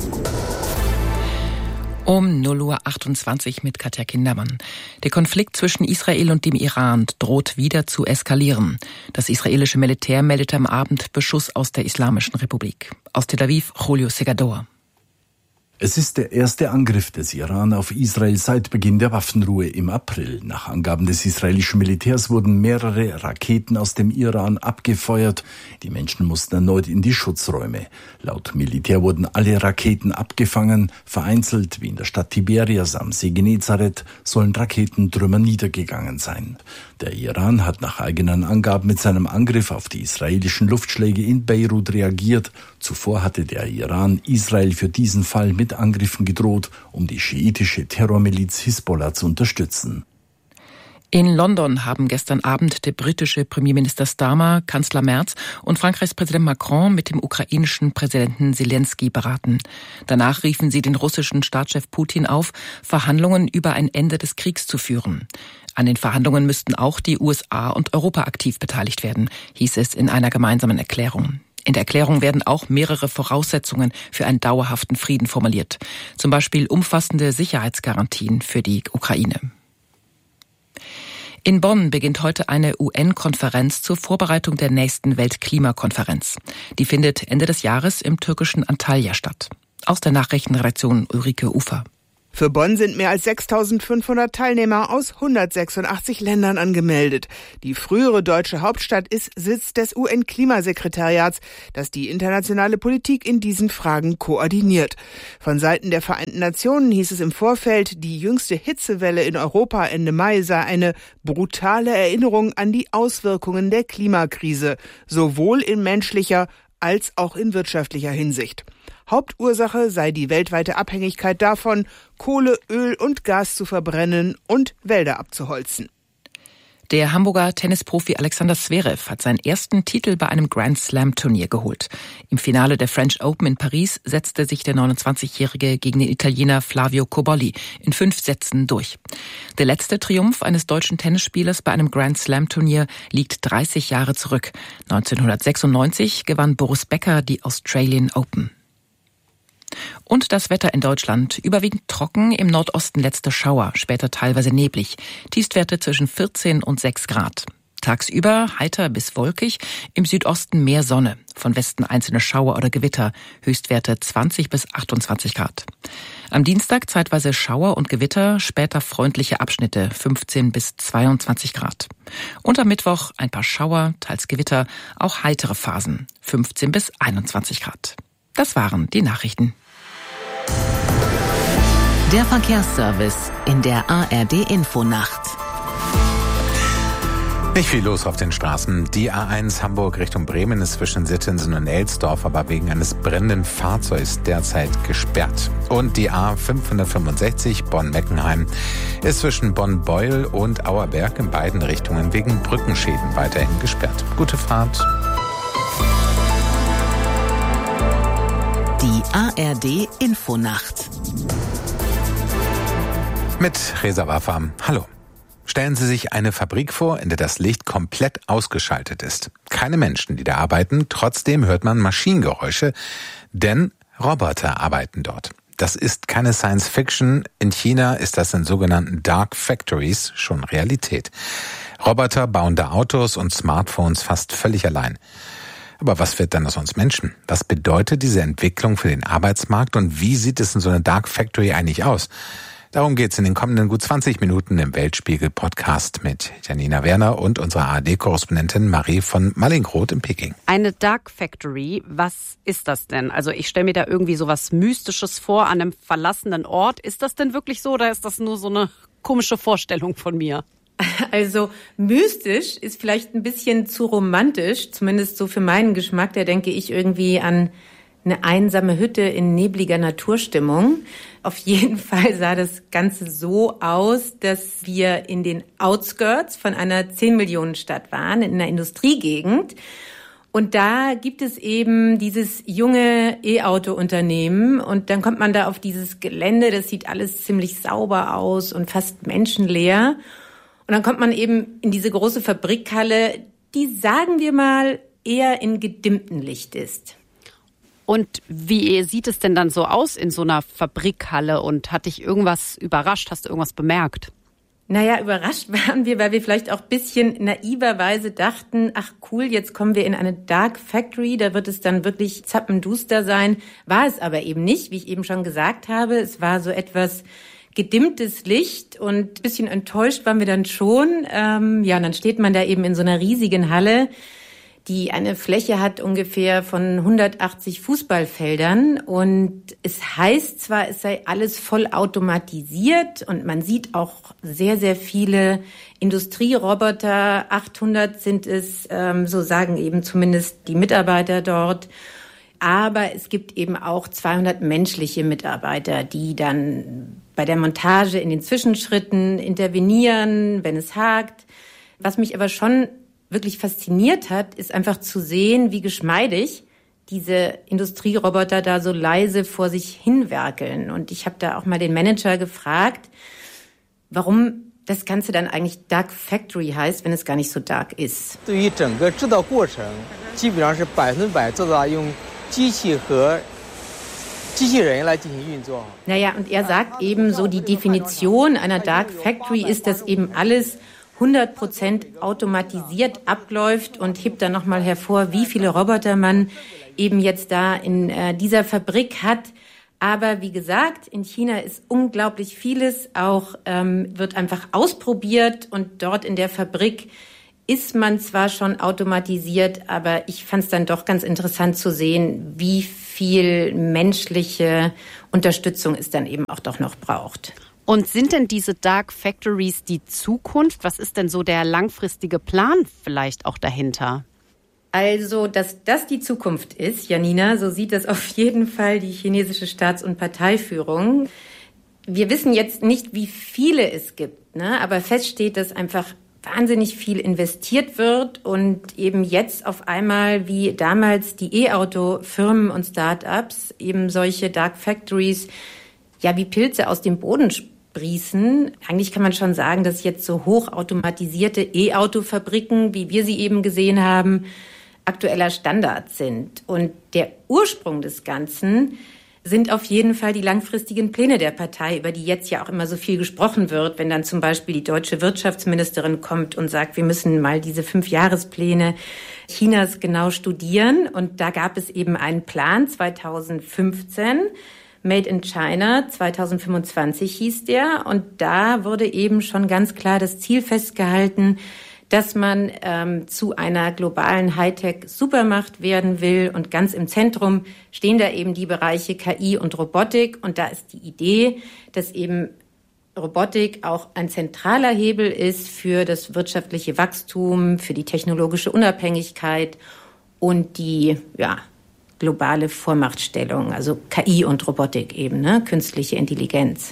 Um null Uhr achtundzwanzig mit Katja Kindermann. Der Konflikt zwischen Israel und dem Iran droht wieder zu eskalieren. Das israelische Militär meldete am Abend Beschuss aus der Islamischen Republik. Aus Tel Aviv, Julio Segador. Es ist der erste Angriff des Iran auf Israel seit Beginn der Waffenruhe im April. Nach Angaben des israelischen Militärs wurden mehrere Raketen aus dem Iran abgefeuert. Die Menschen mussten erneut in die Schutzräume. Laut Militär wurden alle Raketen abgefangen. Vereinzelt, wie in der Stadt Tiberias am See Genezareth, sollen Raketentrümmer niedergegangen sein. Der Iran hat nach eigenen Angaben mit seinem Angriff auf die israelischen Luftschläge in Beirut reagiert. Zuvor hatte der Iran Israel für diesen Fall mit Angriffen gedroht, um die schiitische Terrormiliz Hisbollah zu unterstützen. In London haben gestern Abend der britische Premierminister Starmer, Kanzler Merz und Frankreichs Präsident Macron mit dem ukrainischen Präsidenten Zelensky beraten. Danach riefen sie den russischen Staatschef Putin auf, Verhandlungen über ein Ende des Kriegs zu führen. An den Verhandlungen müssten auch die U S A und Europa aktiv beteiligt werden, hieß es in einer gemeinsamen Erklärung. In der Erklärung werden auch mehrere Voraussetzungen für einen dauerhaften Frieden formuliert. Zum Beispiel umfassende Sicherheitsgarantien für die Ukraine. In Bonn beginnt heute eine U N-Konferenz zur Vorbereitung der nächsten Weltklimakonferenz. Die findet Ende des Jahres im türkischen Antalya statt. Aus der Nachrichtenredaktion Ulrike Ufer. Für Bonn sind mehr als sechstausendfünfhundert Teilnehmer aus hundertsechsundachtzig Ländern angemeldet. Die frühere deutsche Hauptstadt ist Sitz des U N-Klimasekretariats, das die internationale Politik in diesen Fragen koordiniert. Von Seiten der Vereinten Nationen hieß es im Vorfeld, die jüngste Hitzewelle in Europa Ende Mai sei eine brutale Erinnerung an die Auswirkungen der Klimakrise, sowohl in menschlicher als auch in wirtschaftlicher Hinsicht. Hauptursache sei die weltweite Abhängigkeit davon, Kohle, Öl und Gas zu verbrennen und Wälder abzuholzen. Der Hamburger Tennisprofi Alexander Zverev hat seinen ersten Titel bei einem Grand-Slam-Turnier geholt. Im Finale der French Open in Paris setzte sich der neunundzwanzigjährige gegen den Italiener Flavio Cobolli in fünf Sätzen durch. Der letzte Triumph eines deutschen Tennisspielers bei einem Grand-Slam-Turnier liegt dreißig Jahre zurück. neunzehnhundertsechsundneunzig gewann Boris Becker die Australian Open. Und das Wetter in Deutschland. Überwiegend trocken, im Nordosten letzte Schauer, später teilweise neblig. Tiefstwerte zwischen vierzehn und sechs Grad. Tagsüber heiter bis wolkig, im Südosten mehr Sonne. Von Westen einzelne Schauer oder Gewitter. Höchstwerte zwanzig bis achtundzwanzig Grad. Am Dienstag zeitweise Schauer und Gewitter, später freundliche Abschnitte, fünfzehn bis zweiundzwanzig Grad. Und am Mittwoch ein paar Schauer, teils Gewitter, auch heitere Phasen, fünfzehn bis einundzwanzig Grad. Das waren die Nachrichten. Der Verkehrsservice in der A R D-Infonacht. Nicht viel los auf den Straßen. Die A eins Hamburg Richtung Bremen ist zwischen Sittensen und Elsdorf aber wegen eines brennenden Fahrzeugs derzeit gesperrt. Und die A fünfhundertfünfundsechzig Bonn-Meckenheim ist zwischen Bonn-Beuel und Auerberg in beiden Richtungen wegen Brückenschäden weiterhin gesperrt. Gute Fahrt. Die A R D-Infonacht. Mit Reza Waffa. Hallo. Stellen Sie sich eine Fabrik vor, in der das Licht komplett ausgeschaltet ist. Keine Menschen, die da arbeiten. Trotzdem hört man Maschinengeräusche, denn Roboter arbeiten dort. Das ist keine Science Fiction. In China ist das in sogenannten Dark Factories schon Realität. Roboter bauen da Autos und Smartphones fast völlig allein. Aber was wird dann aus uns Menschen? Was bedeutet diese Entwicklung für den Arbeitsmarkt und wie sieht es in so einer Dark Factory eigentlich aus? Darum geht's in den kommenden gut zwanzig Minuten im Weltspiegel-Podcast mit Janina Werner und unserer A R D-Korrespondentin Marie von Mallinckrodt in Peking. Eine Dark Factory, was ist das denn? Also ich stelle mir da irgendwie so was Mystisches vor an einem verlassenen Ort. Ist das denn wirklich so oder ist das nur so eine komische Vorstellung von mir? Also mystisch ist vielleicht ein bisschen zu romantisch, zumindest so für meinen Geschmack. Da denke ich irgendwie an eine einsame Hütte in nebliger Naturstimmung. Auf jeden Fall sah das Ganze so aus, dass wir in den Outskirts von einer zehn-Millionen-Stadt waren, in einer Industriegegend. Und da gibt es eben dieses junge E-Auto-Unternehmen und dann kommt man da auf dieses Gelände, das sieht alles ziemlich sauber aus und fast menschenleer. Und dann kommt man eben in diese große Fabrikhalle, die, sagen wir mal, eher in gedimmtem Licht ist. Und wie sieht es denn dann so aus in so einer Fabrikhalle? Und hat dich irgendwas überrascht? Hast du irgendwas bemerkt? Naja, überrascht waren wir, weil wir vielleicht auch ein bisschen naiverweise dachten, ach cool, jetzt kommen wir in eine Dark Factory, da wird es dann wirklich zappenduster sein. War es aber eben nicht, wie ich eben schon gesagt habe. Es war so etwas gedimmtes Licht und ein bisschen enttäuscht waren wir dann schon. Ähm, ja, und dann steht man da eben in so einer riesigen Halle, die eine Fläche hat ungefähr von hundertachtzig Fußballfeldern. Und es heißt zwar, es sei alles voll automatisiert und man sieht auch sehr, sehr viele Industrieroboter. achthundert sind es, ähm, so sagen eben zumindest die Mitarbeiter dort. Aber es gibt eben auch zweihundert menschliche Mitarbeiter, die dann bei der Montage in den Zwischenschritten intervenieren, wenn es hakt. Was mich aber schon wirklich fasziniert hat, ist einfach zu sehen, wie geschmeidig diese Industrieroboter da so leise vor sich hinwerkeln. Und ich habe da auch mal den Manager gefragt, warum das Ganze dann eigentlich Dark Factory heißt, wenn es gar nicht so dark ist. Naja, und er sagt eben so, die Definition einer Dark Factory ist, dass eben alles hundert Prozent automatisiert abläuft, und hebt dann nochmal hervor, wie viele Roboter man eben jetzt da in äh, dieser Fabrik hat. Aber wie gesagt, in China ist unglaublich vieles, auch ähm, wird einfach ausprobiert, und dort in der Fabrik ist man zwar schon automatisiert, aber ich fand es dann doch ganz interessant zu sehen, wie viel menschliche Unterstützung es dann eben auch doch noch braucht. Und sind denn diese Dark Factories die Zukunft? Was ist denn so der langfristige Plan vielleicht auch dahinter? Also, dass das die Zukunft ist, Janina, so sieht das auf jeden Fall die chinesische Staats- und Parteiführung. Wir wissen jetzt nicht, wie viele es gibt, ne? Aber fest steht, dass einfach wahnsinnig viel investiert wird und eben jetzt auf einmal wie damals die E-Auto-Firmen und Start-ups eben solche Dark Factories ja wie Pilze aus dem Boden sprießen. Eigentlich kann man schon sagen, dass jetzt so hochautomatisierte E-Auto-Fabriken, wie wir sie eben gesehen haben, aktueller Standard sind. Und der Ursprung des Ganzen sind auf jeden Fall die langfristigen Pläne der Partei, über die jetzt ja auch immer so viel gesprochen wird, wenn dann zum Beispiel die deutsche Wirtschaftsministerin kommt und sagt, wir müssen mal diese Fünfjahrespläne Chinas genau studieren. Und da gab es eben einen Plan zweitausendfünfzehn, Made in China, zweitausendfünfundzwanzig hieß der. Und da wurde eben schon ganz klar das Ziel festgehalten, dass man ähm, zu einer globalen Hightech-Supermacht werden will. Und ganz im Zentrum stehen da eben die Bereiche K I und Robotik. Und da ist die Idee, dass eben Robotik auch ein zentraler Hebel ist für das wirtschaftliche Wachstum, für die technologische Unabhängigkeit und die ja, globale Vormachtstellung, also K I und Robotik eben, ne? Künstliche Intelligenz.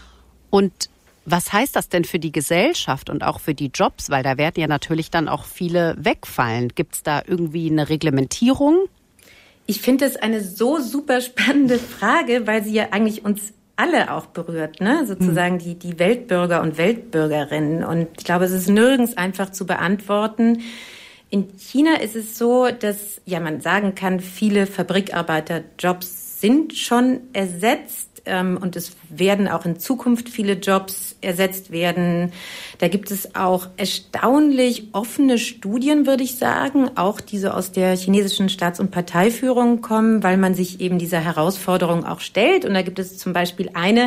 Und was heißt das denn für die Gesellschaft und auch für die Jobs? Weil da werden ja natürlich dann auch viele wegfallen. Gibt es da irgendwie eine Reglementierung? Ich finde das eine so super spannende Frage, weil sie ja eigentlich uns alle auch berührt, ne? Sozusagen die, die Weltbürger und Weltbürgerinnen. Und ich glaube, es ist nirgends einfach zu beantworten. In China ist es so, dass ja man sagen kann, viele Fabrikarbeiterjobs sind schon ersetzt. Und es werden auch in Zukunft viele Jobs ersetzt werden. Da gibt es auch erstaunlich offene Studien, würde ich sagen, auch die so aus der chinesischen Staats- und Parteiführung kommen, weil man sich eben dieser Herausforderung auch stellt. Und da gibt es zum Beispiel eine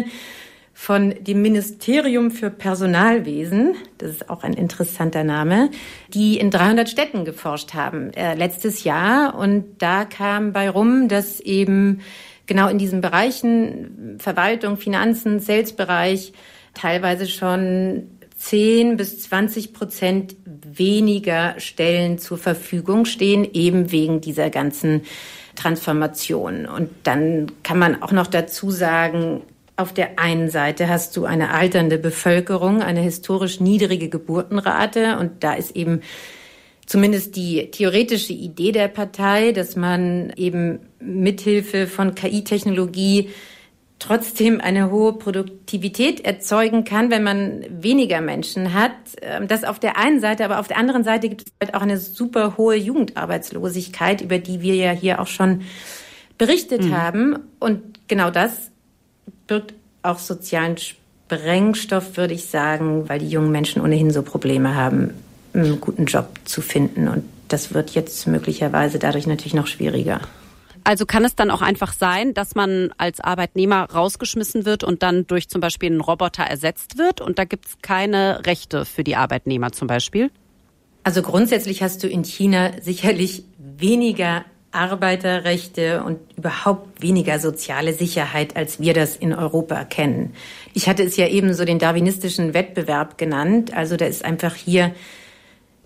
von dem Ministerium für Personalwesen, das ist auch ein interessanter Name, die in dreihundert Städten geforscht haben äh, letztes Jahr. Und da kam bei rum, dass eben genau in diesen Bereichen Verwaltung, Finanzen, Sales-Bereich teilweise schon zehn bis zwanzig Prozent weniger Stellen zur Verfügung stehen, eben wegen dieser ganzen Transformation. Und dann kann man auch noch dazu sagen, auf der einen Seite hast du eine alternde Bevölkerung, eine historisch niedrige Geburtenrate, und da ist eben zumindest die theoretische Idee der Partei, dass man eben mithilfe von K I-Technologie trotzdem eine hohe Produktivität erzeugen kann, wenn man weniger Menschen hat. Das auf der einen Seite, aber auf der anderen Seite gibt es halt auch eine super hohe Jugendarbeitslosigkeit, über die wir ja hier auch schon berichtet mhm. haben. Und genau das birgt auch sozialen Sprengstoff, würde ich sagen, weil die jungen Menschen ohnehin so Probleme haben, einen guten Job zu finden. Und das wird jetzt möglicherweise dadurch natürlich noch schwieriger. Also kann es dann auch einfach sein, dass man als Arbeitnehmer rausgeschmissen wird und dann durch zum Beispiel einen Roboter ersetzt wird, und da gibt es keine Rechte für die Arbeitnehmer zum Beispiel? Also grundsätzlich hast du in China sicherlich weniger Arbeiterrechte und überhaupt weniger soziale Sicherheit, als wir das in Europa kennen. Ich hatte es ja eben so den darwinistischen Wettbewerb genannt. Also da ist einfach hier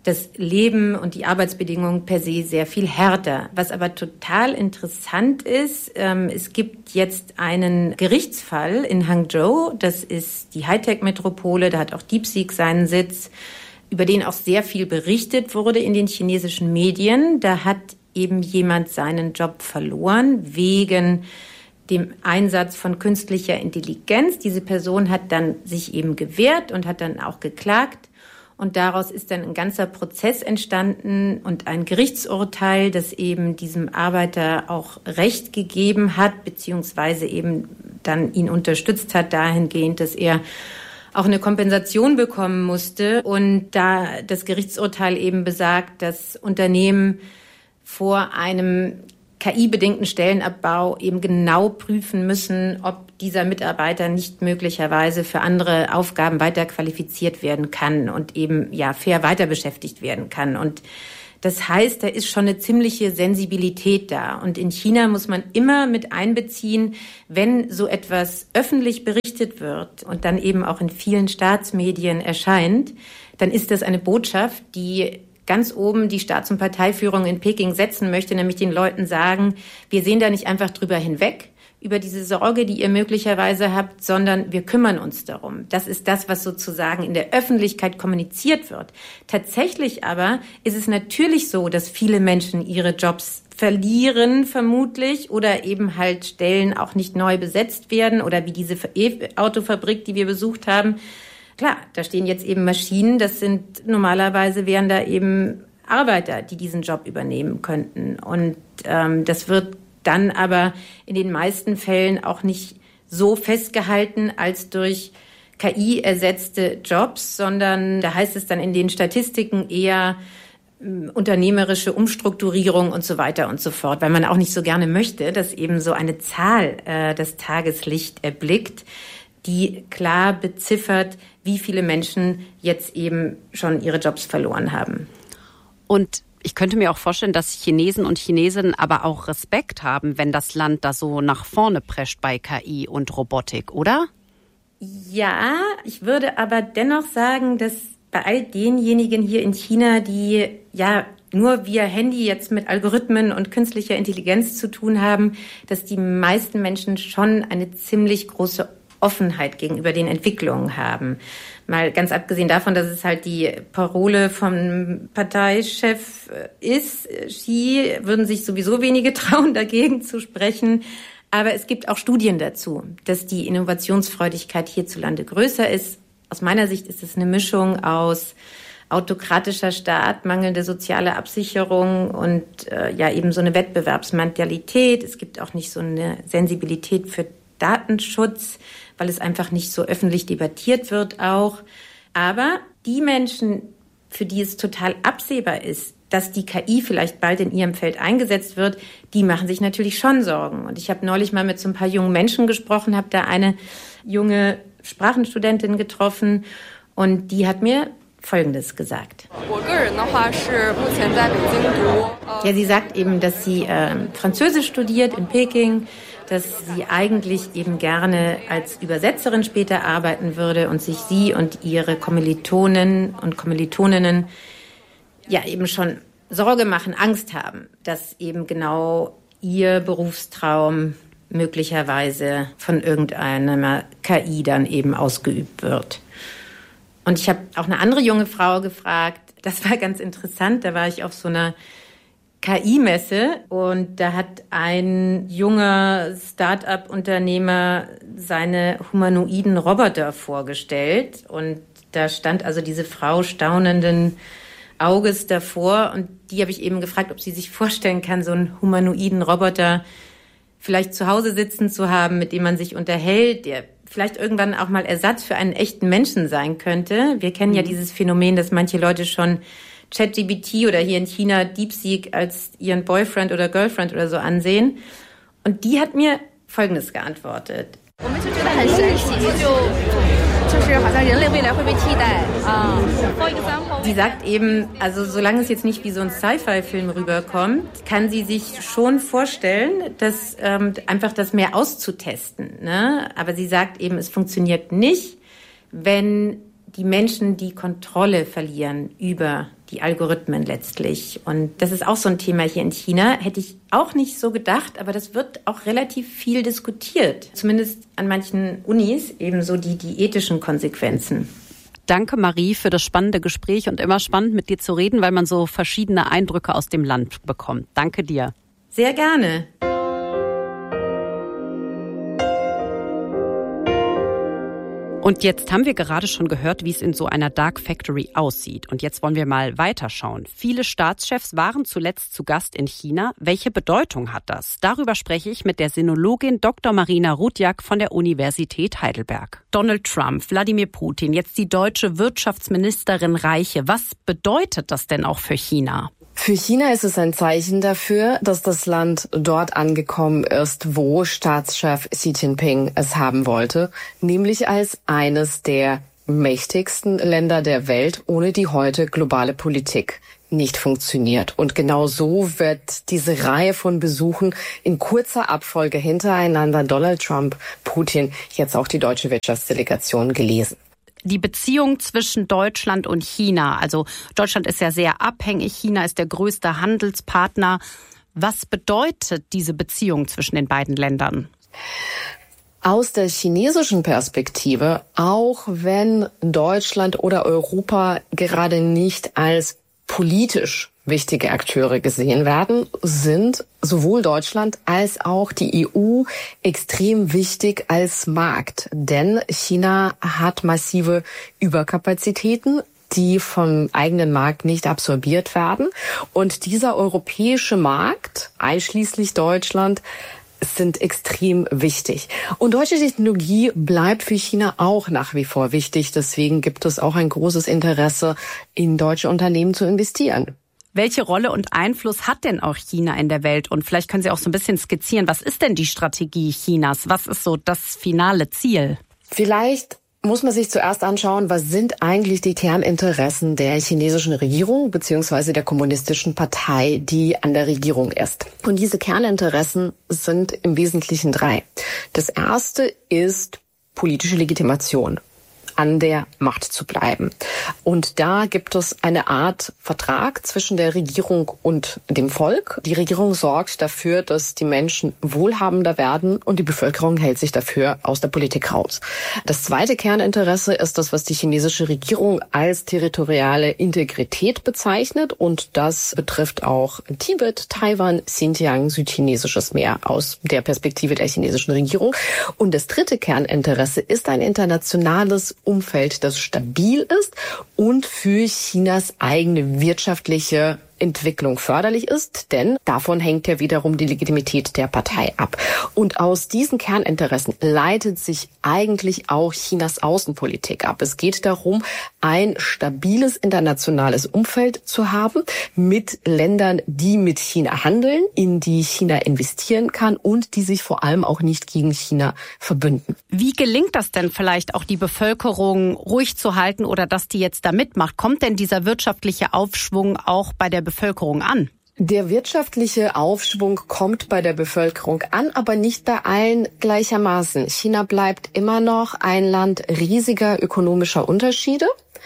das Leben und die Arbeitsbedingungen per se sehr viel härter. Was aber total interessant ist, ähm, es gibt jetzt einen Gerichtsfall in Hangzhou, das ist die Hightech-Metropole, da hat auch DeepSeek seinen Sitz, über den auch sehr viel berichtet wurde in den chinesischen Medien. Da hat eben jemand seinen Job verloren wegen dem Einsatz von künstlicher Intelligenz. Diese Person hat dann sich eben gewehrt und hat dann auch geklagt. Und daraus ist dann ein ganzer Prozess entstanden und ein Gerichtsurteil, das eben diesem Arbeiter auch Recht gegeben hat, beziehungsweise eben dann ihn unterstützt hat dahingehend, dass er auch eine Kompensation bekommen musste. Und da das Gerichtsurteil eben besagt, dass Unternehmen vor einem K I-bedingten Stellenabbau eben genau prüfen müssen, ob dieser Mitarbeiter nicht möglicherweise für andere Aufgaben weiter qualifiziert werden kann und eben ja fair weiter beschäftigt werden kann. Und das heißt, da ist schon eine ziemliche Sensibilität da. Und in China muss man immer mit einbeziehen, wenn so etwas öffentlich berichtet wird und dann eben auch in vielen Staatsmedien erscheint, dann ist das eine Botschaft, die ganz oben die Staats- und Parteiführung in Peking setzen möchte, nämlich den Leuten sagen, wir sehen da nicht einfach drüber hinweg, über diese Sorge, die ihr möglicherweise habt, sondern wir kümmern uns darum. Das ist das, was sozusagen in der Öffentlichkeit kommuniziert wird. Tatsächlich aber ist es natürlich so, dass viele Menschen ihre Jobs verlieren, vermutlich, oder eben halt Stellen auch nicht neu besetzt werden oder wie diese E-Autofabrik, die wir besucht haben. Klar, da stehen jetzt eben Maschinen, das sind normalerweise wären da eben Arbeiter, die diesen Job übernehmen könnten. Und ähm, das wird dann aber in den meisten Fällen auch nicht so festgehalten als durch K I ersetzte Jobs, sondern da heißt es dann in den Statistiken eher äh, unternehmerische Umstrukturierung und so weiter und so fort, weil man auch nicht so gerne möchte, dass eben so eine Zahl äh, das Tageslicht erblickt, die klar beziffert, wie viele Menschen jetzt eben schon ihre Jobs verloren haben. Und ich könnte mir auch vorstellen, dass Chinesen und Chinesinnen aber auch Respekt haben, wenn das Land da so nach vorne prescht bei K I und Robotik, oder? Ja, ich würde aber dennoch sagen, dass bei all denjenigen hier in China, die ja nur via Handy jetzt mit Algorithmen und künstlicher Intelligenz zu tun haben, dass die meisten Menschen schon eine ziemlich große Offenheit gegenüber den Entwicklungen haben. Mal ganz abgesehen davon, dass es halt die Parole vom Parteichef ist. Xi würden sich sowieso wenige trauen, dagegen zu sprechen. Aber es gibt auch Studien dazu, dass die Innovationsfreudigkeit hierzulande größer ist. Aus meiner Sicht ist es eine Mischung aus autokratischer Staat, mangelnde soziale Absicherung und äh, ja eben so eine Wettbewerbsmentalität. Es gibt auch nicht so eine Sensibilität für Datenschutz, weil es einfach nicht so öffentlich debattiert wird auch. Aber die Menschen, für die es total absehbar ist, dass die K I vielleicht bald in ihrem Feld eingesetzt wird, die machen sich natürlich schon Sorgen. Und ich habe neulich mal mit so ein paar jungen Menschen gesprochen, habe da eine junge Sprachenstudentin getroffen und die hat mir Folgendes gesagt. Ja, sie sagt eben, dass sie äh, Französisch studiert in Peking, dass sie eigentlich eben gerne als Übersetzerin später arbeiten würde und sich sie und ihre Kommilitonen und Kommilitoninnen ja eben schon Sorge machen, Angst haben, dass eben genau ihr Berufstraum möglicherweise von irgendeiner K I dann eben ausgeübt wird. Und ich habe auch eine andere junge Frau gefragt, das war ganz interessant, da war ich auf so einer K I-Messe und da hat ein junger Start-up-Unternehmer seine humanoiden Roboter vorgestellt und da stand also diese Frau staunenden Auges davor und die habe ich eben gefragt, ob sie sich vorstellen kann, so einen humanoiden Roboter vielleicht zu Hause sitzen zu haben, mit dem man sich unterhält, der vielleicht irgendwann auch mal Ersatz für einen echten Menschen sein könnte. Wir kennen ja dieses Phänomen, dass manche Leute schon ChatGPT oder hier in China DeepSeek als ihren Boyfriend oder Girlfriend oder so ansehen. Und die hat mir Folgendes geantwortet. Sie sagt eben, also solange es jetzt nicht wie so ein Sci-Fi-Film rüberkommt, kann sie sich schon vorstellen, dass ähm, einfach das mehr auszutesten. Ne? Aber sie sagt eben, es funktioniert nicht, wenn die Menschen die Kontrolle verlieren über die Algorithmen letztlich. Und das ist auch so ein Thema hier in China. Hätte ich auch nicht so gedacht, aber das wird auch relativ viel diskutiert. Zumindest an manchen Unis, ebenso die, die ethischen Konsequenzen. Danke, Marie, für das spannende Gespräch und immer spannend mit dir zu reden, weil man so verschiedene Eindrücke aus dem Land bekommt. Danke dir. Sehr gerne. Und jetzt haben wir gerade schon gehört, wie es in so einer Dark Factory aussieht. Und jetzt wollen wir mal weiterschauen. Viele Staatschefs waren zuletzt zu Gast in China. Welche Bedeutung hat das? Darüber spreche ich mit der Sinologin Doktor Marina Rudjak von der Universität Heidelberg. Donald Trump, Wladimir Putin, jetzt die deutsche Wirtschaftsministerin Reiche. Was bedeutet das denn auch für China? Für China ist es ein Zeichen dafür, dass das Land dort angekommen ist, wo Staatschef Xi Jinping es haben wollte, nämlich als eines der mächtigsten Länder der Welt, ohne die heute globale Politik nicht funktioniert. Und genau so wird diese Reihe von Besuchen in kurzer Abfolge hintereinander Donald Trump, Putin, jetzt auch die deutsche Wirtschaftsdelegation gelesen. Die Beziehung zwischen Deutschland und China, also Deutschland ist ja sehr abhängig, China ist der größte Handelspartner. Was bedeutet diese Beziehung zwischen den beiden Ländern? Aus der chinesischen Perspektive, auch wenn Deutschland oder Europa gerade nicht als politisch wichtige Akteure gesehen werden, sind sowohl Deutschland als auch die E U extrem wichtig als Markt. Denn China hat massive Überkapazitäten, die vom eigenen Markt nicht absorbiert werden. Und dieser europäische Markt, einschließlich Deutschland, sind extrem wichtig. Und deutsche Technologie bleibt für China auch nach wie vor wichtig. Deswegen gibt es auch ein großes Interesse, in deutsche Unternehmen zu investieren. Welche Rolle und Einfluss hat denn auch China in der Welt? Und vielleicht können Sie auch so ein bisschen skizzieren, was ist denn die Strategie Chinas? Was ist so das finale Ziel? Vielleicht muss man sich zuerst anschauen, was sind eigentlich die Kerninteressen der chinesischen Regierung bzw. der kommunistischen Partei, die an der Regierung ist. Und diese Kerninteressen sind im Wesentlichen drei. Das erste ist politische Legitimation, an der Macht zu bleiben. Und da gibt es eine Art Vertrag zwischen der Regierung und dem Volk. Die Regierung sorgt dafür, dass die Menschen wohlhabender werden und die Bevölkerung hält sich dafür aus der Politik raus. Das zweite Kerninteresse ist das, was die chinesische Regierung als territoriale Integrität bezeichnet, und das betrifft auch Tibet, Taiwan, Xinjiang, südchinesisches Meer aus der Perspektive der chinesischen Regierung. Und das dritte Kerninteresse ist ein internationales Umfeld, das stabil ist und für Chinas eigene wirtschaftliche Entwicklung förderlich ist, denn davon hängt ja wiederum die Legitimität der Partei ab. Und aus diesen Kerninteressen leitet sich eigentlich auch Chinas Außenpolitik ab. Es geht darum, ein stabiles internationales Umfeld zu haben mit Ländern, die mit China handeln, in die China investieren kann und die sich vor allem auch nicht gegen China verbünden. Wie gelingt das denn vielleicht auch, die Bevölkerung ruhig zu halten oder dass die jetzt da mitmacht? Kommt denn dieser wirtschaftliche Aufschwung auch bei der Bevölkerung an? Der wirtschaftliche Aufschwung kommt bei der Bevölkerung an, aber nicht bei allen gleichermaßen. China bleibt immer noch ein Land riesiger ökonomischer Unterschiede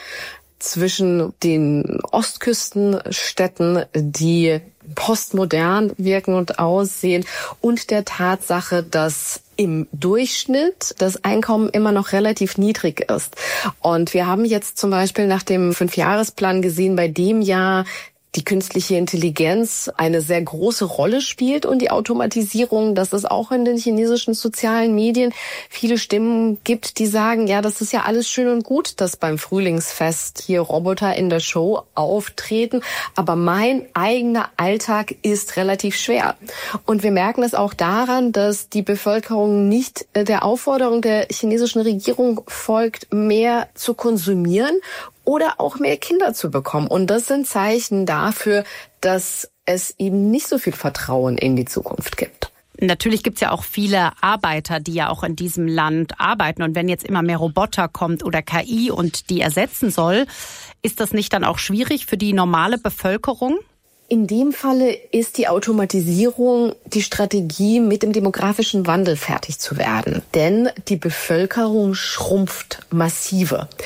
zwischen den Ostküstenstädten, die postmodern wirken und aussehen, und der Tatsache, dass im Durchschnitt das Einkommen immer noch relativ niedrig ist. Und wir haben jetzt zum Beispiel nach dem Fünfjahresplan gesehen, bei dem ja die künstliche Intelligenz eine sehr große Rolle spielt und die Automatisierung, dass es auch in den chinesischen sozialen Medien viele Stimmen gibt, die sagen, ja, das ist ja alles schön und gut, dass beim Frühlingsfest hier Roboter in der Show auftreten, aber mein eigener Alltag ist relativ schwer. Und wir merken es auch daran, dass die Bevölkerung nicht der Aufforderung der chinesischen Regierung folgt, mehr zu konsumieren oder auch mehr Kinder zu bekommen. Und das sind Zeichen dafür, dass es eben nicht so viel Vertrauen in die Zukunft gibt. Natürlich gibt's ja auch viele Arbeiter, die ja auch in diesem Land arbeiten. Und wenn jetzt immer mehr Roboter kommt oder K I und die ersetzen soll, ist das nicht dann auch schwierig für die normale Bevölkerung? In dem Falle ist die Automatisierung die Strategie, mit dem demografischen Wandel fertig zu werden. Denn die Bevölkerung schrumpft massive.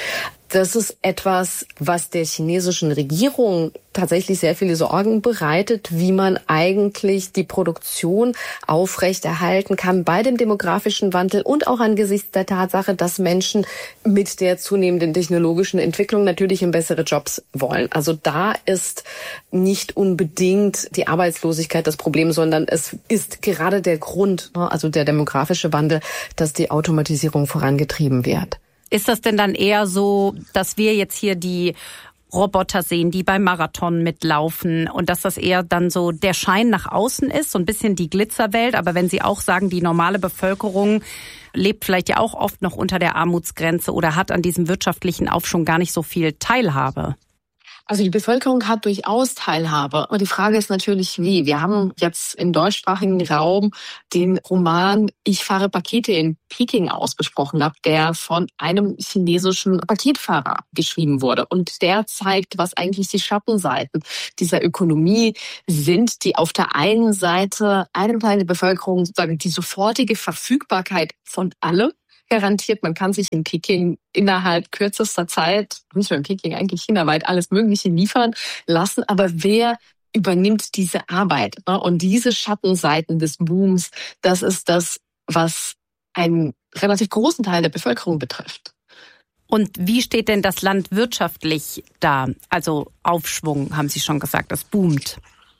Das ist etwas, was der chinesischen Regierung tatsächlich sehr viele Sorgen bereitet, wie man eigentlich die Produktion aufrechterhalten kann bei dem demografischen Wandel und auch angesichts der Tatsache, dass Menschen mit der zunehmenden technologischen Entwicklung natürlich in bessere Jobs wollen. Also da ist nicht unbedingt die Arbeitslosigkeit das Problem, sondern es ist gerade der Grund, also der demografische Wandel, dass die Automatisierung vorangetrieben wird. Ist das denn dann eher so, dass wir jetzt hier die Roboter sehen, die beim Marathon mitlaufen und dass das eher dann so der Schein nach außen ist, so ein bisschen die Glitzerwelt, aber wenn Sie auch sagen, die normale Bevölkerung lebt vielleicht ja auch oft noch unter der Armutsgrenze oder hat an diesem wirtschaftlichen Aufschwung gar nicht so viel Teilhabe? Also die Bevölkerung hat durchaus Teilhabe. Aber die Frage ist natürlich, wie. Wir haben jetzt im deutschsprachigen Raum den Roman Ich fahre Pakete in Peking ausgesprochen, der von einem chinesischen Paketfahrer geschrieben wurde. Und der zeigt, was eigentlich die Schattenseiten dieser Ökonomie sind, die auf der einen Seite einem Teil der Bevölkerung sozusagen die sofortige Verfügbarkeit von allem garantiert. Man kann sich in Peking innerhalb kürzester Zeit, nicht nur in Peking, eigentlich chinaweit, alles Mögliche liefern lassen. Aber wer übernimmt diese Arbeit? Und diese Schattenseiten des Booms, das ist das, was einen relativ großen Teil der Bevölkerung betrifft. Und wie steht denn das Land wirtschaftlich da? Also Aufschwung, haben Sie schon gesagt, es boomt.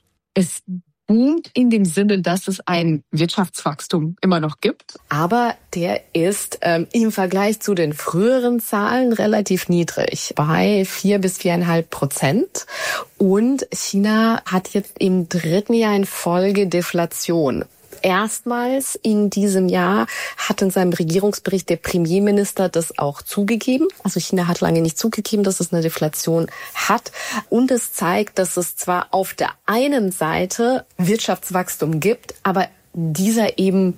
Es boomt in dem Sinne, dass es ein Wirtschaftswachstum immer noch gibt. Aber der ist ähm, im Vergleich zu den früheren Zahlen relativ niedrig, bei vier bis viereinhalb Prozent. Und China hat jetzt im dritten Jahr in Folge Deflation. Erstmals in diesem Jahr hat in seinem Regierungsbericht der Premierminister das auch zugegeben. Also China hat lange nicht zugegeben, dass es eine Deflation hat. Und es zeigt, dass es zwar auf der einen Seite Wirtschaftswachstum gibt, aber dieser eben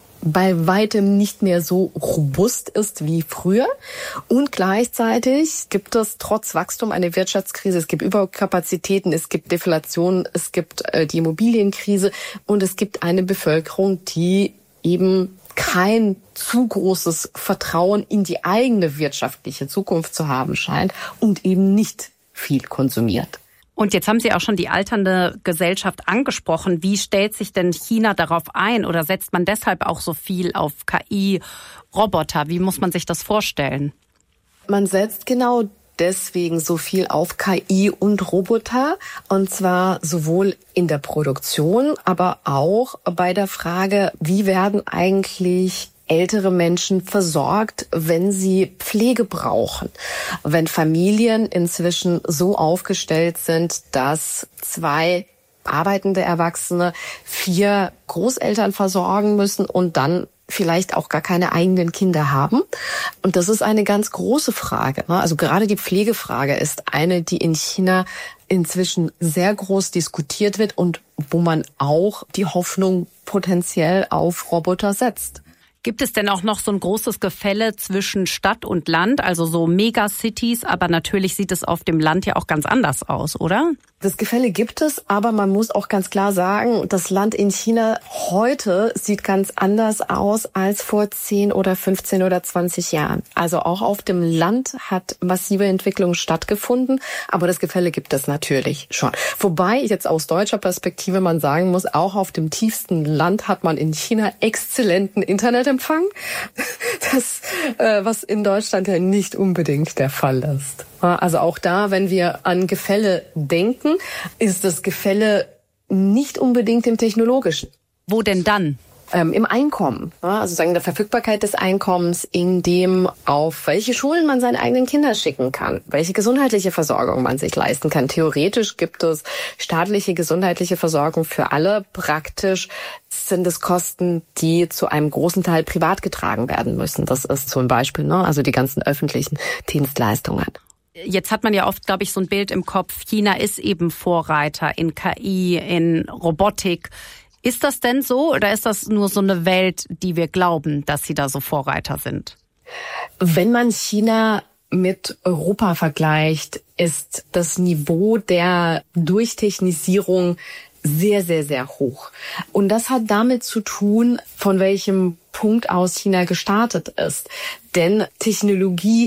bei weitem nicht mehr so robust ist wie früher. Und gleichzeitig gibt es trotz Wachstum eine Wirtschaftskrise. Es gibt Überkapazitäten, es gibt Deflation, es gibt äh, die Immobilienkrise und es gibt eine Bevölkerung, die eben kein zu großes Vertrauen in die eigene wirtschaftliche Zukunft zu haben scheint und eben nicht viel konsumiert. Und jetzt haben Sie auch schon die alternde Gesellschaft angesprochen. Wie stellt sich denn China darauf ein oder setzt man deshalb auch so viel auf K I, Roboter? Wie muss man sich das vorstellen? Man setzt genau deswegen so viel auf K I und Roboter, und zwar sowohl in der Produktion, aber auch bei der Frage, wie werden eigentlich ältere Menschen versorgt, wenn sie Pflege brauchen. Wenn Familien inzwischen so aufgestellt sind, dass zwei arbeitende Erwachsene vier Großeltern versorgen müssen und dann vielleicht auch gar keine eigenen Kinder haben. Und das ist eine ganz große Frage. Also gerade die Pflegefrage ist eine, die in China inzwischen sehr groß diskutiert wird und wo man auch die Hoffnung potenziell auf Roboter setzt. Gibt es denn auch noch so ein großes Gefälle zwischen Stadt und Land, also so Megacities, aber natürlich sieht es auf dem Land ja auch ganz anders aus, oder? Das Gefälle gibt es, aber man muss auch ganz klar sagen, das Land in China heute sieht ganz anders aus als vor zehn oder fünfzehn oder zwanzig Jahren. Also auch auf dem Land hat massive Entwicklung stattgefunden, aber das Gefälle gibt es natürlich schon. Wobei jetzt aus deutscher Perspektive man sagen muss, auch auf dem tiefsten Land hat man in China exzellenten Internetempfang, das, äh, was in Deutschland ja nicht unbedingt der Fall ist. Also auch da, wenn wir an Gefälle denken, ist das Gefälle nicht unbedingt im Technologischen. Wo denn dann? Ähm, Im Einkommen, also sagen der Verfügbarkeit des Einkommens, in dem auf welche Schulen man seine eigenen Kinder schicken kann, welche gesundheitliche Versorgung man sich leisten kann. Theoretisch gibt es staatliche gesundheitliche Versorgung für alle. Praktisch sind es Kosten, die zu einem großen Teil privat getragen werden müssen. Das ist zum Beispiel, ne, also die ganzen öffentlichen Dienstleistungen. Jetzt hat man ja oft, glaube ich, so ein Bild im Kopf, China ist eben Vorreiter in K I, in Robotik. Ist das denn so oder ist das nur so eine Welt, die wir glauben, dass sie da so Vorreiter sind? Wenn man China mit Europa vergleicht, ist das Niveau der Durchtechnisierung sehr, sehr, sehr hoch. Und das hat damit zu tun, von welchem Punkt aus China gestartet ist. Denn Technologie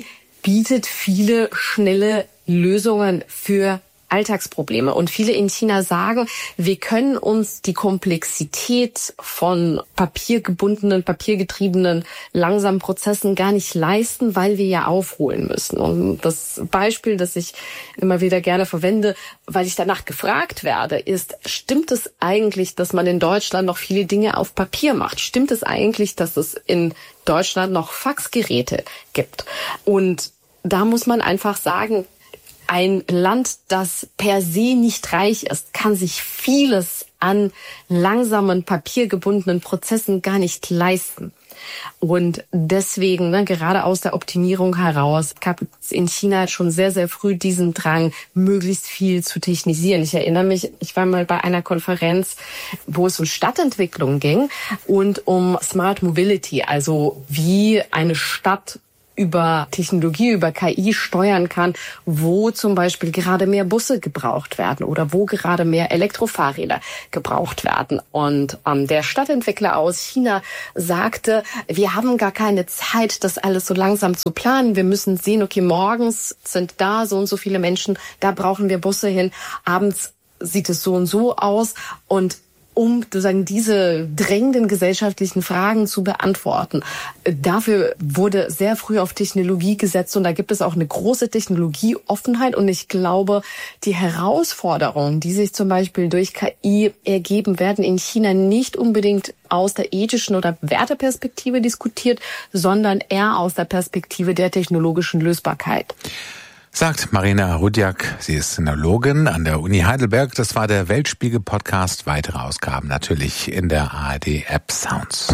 bietet viele schnelle Lösungen für Alltagsprobleme. Und viele in China sagen, wir können uns die Komplexität von papiergebundenen, papiergetriebenen, langsamen Prozessen gar nicht leisten, weil wir ja aufholen müssen. Und das Beispiel, das ich immer wieder gerne verwende, weil ich danach gefragt werde, ist, stimmt es eigentlich, dass man in Deutschland noch viele Dinge auf Papier macht? Stimmt es eigentlich, dass es in Deutschland noch Faxgeräte gibt? Und da muss man einfach sagen, ein Land, das per se nicht reich ist, kann sich vieles an langsamen, papiergebundenen Prozessen gar nicht leisten. Und deswegen, ne, gerade aus der Optimierung heraus, gab es in China schon sehr, sehr früh diesen Drang, möglichst viel zu technisieren. Ich erinnere mich, ich war mal bei einer Konferenz, wo es um Stadtentwicklung ging und um Smart Mobility, also wie eine Stadt über Technologie, über K I steuern kann, wo zum Beispiel gerade mehr Busse gebraucht werden oder wo gerade mehr Elektrofahrräder gebraucht werden. Und ähm, der Stadtentwickler aus China sagte, wir haben gar keine Zeit, das alles so langsam zu planen. Wir müssen sehen, okay, morgens sind da so und so viele Menschen, da brauchen wir Busse hin. Abends sieht es so und so aus. Und um sozusagen diese drängenden gesellschaftlichen Fragen zu beantworten. Dafür wurde sehr früh auf Technologie gesetzt und da gibt es auch eine große Technologieoffenheit und ich glaube, die Herausforderungen, die sich zum Beispiel durch K I ergeben, werden in China nicht unbedingt aus der ethischen oder Werteperspektive diskutiert, sondern eher aus der Perspektive der technologischen Lösbarkeit. Sagt Marina Rudjak, sie ist Sinologin an der Uni Heidelberg. Das war der Weltspiegel-Podcast. Weitere Ausgaben natürlich in der A R D-App Sounds.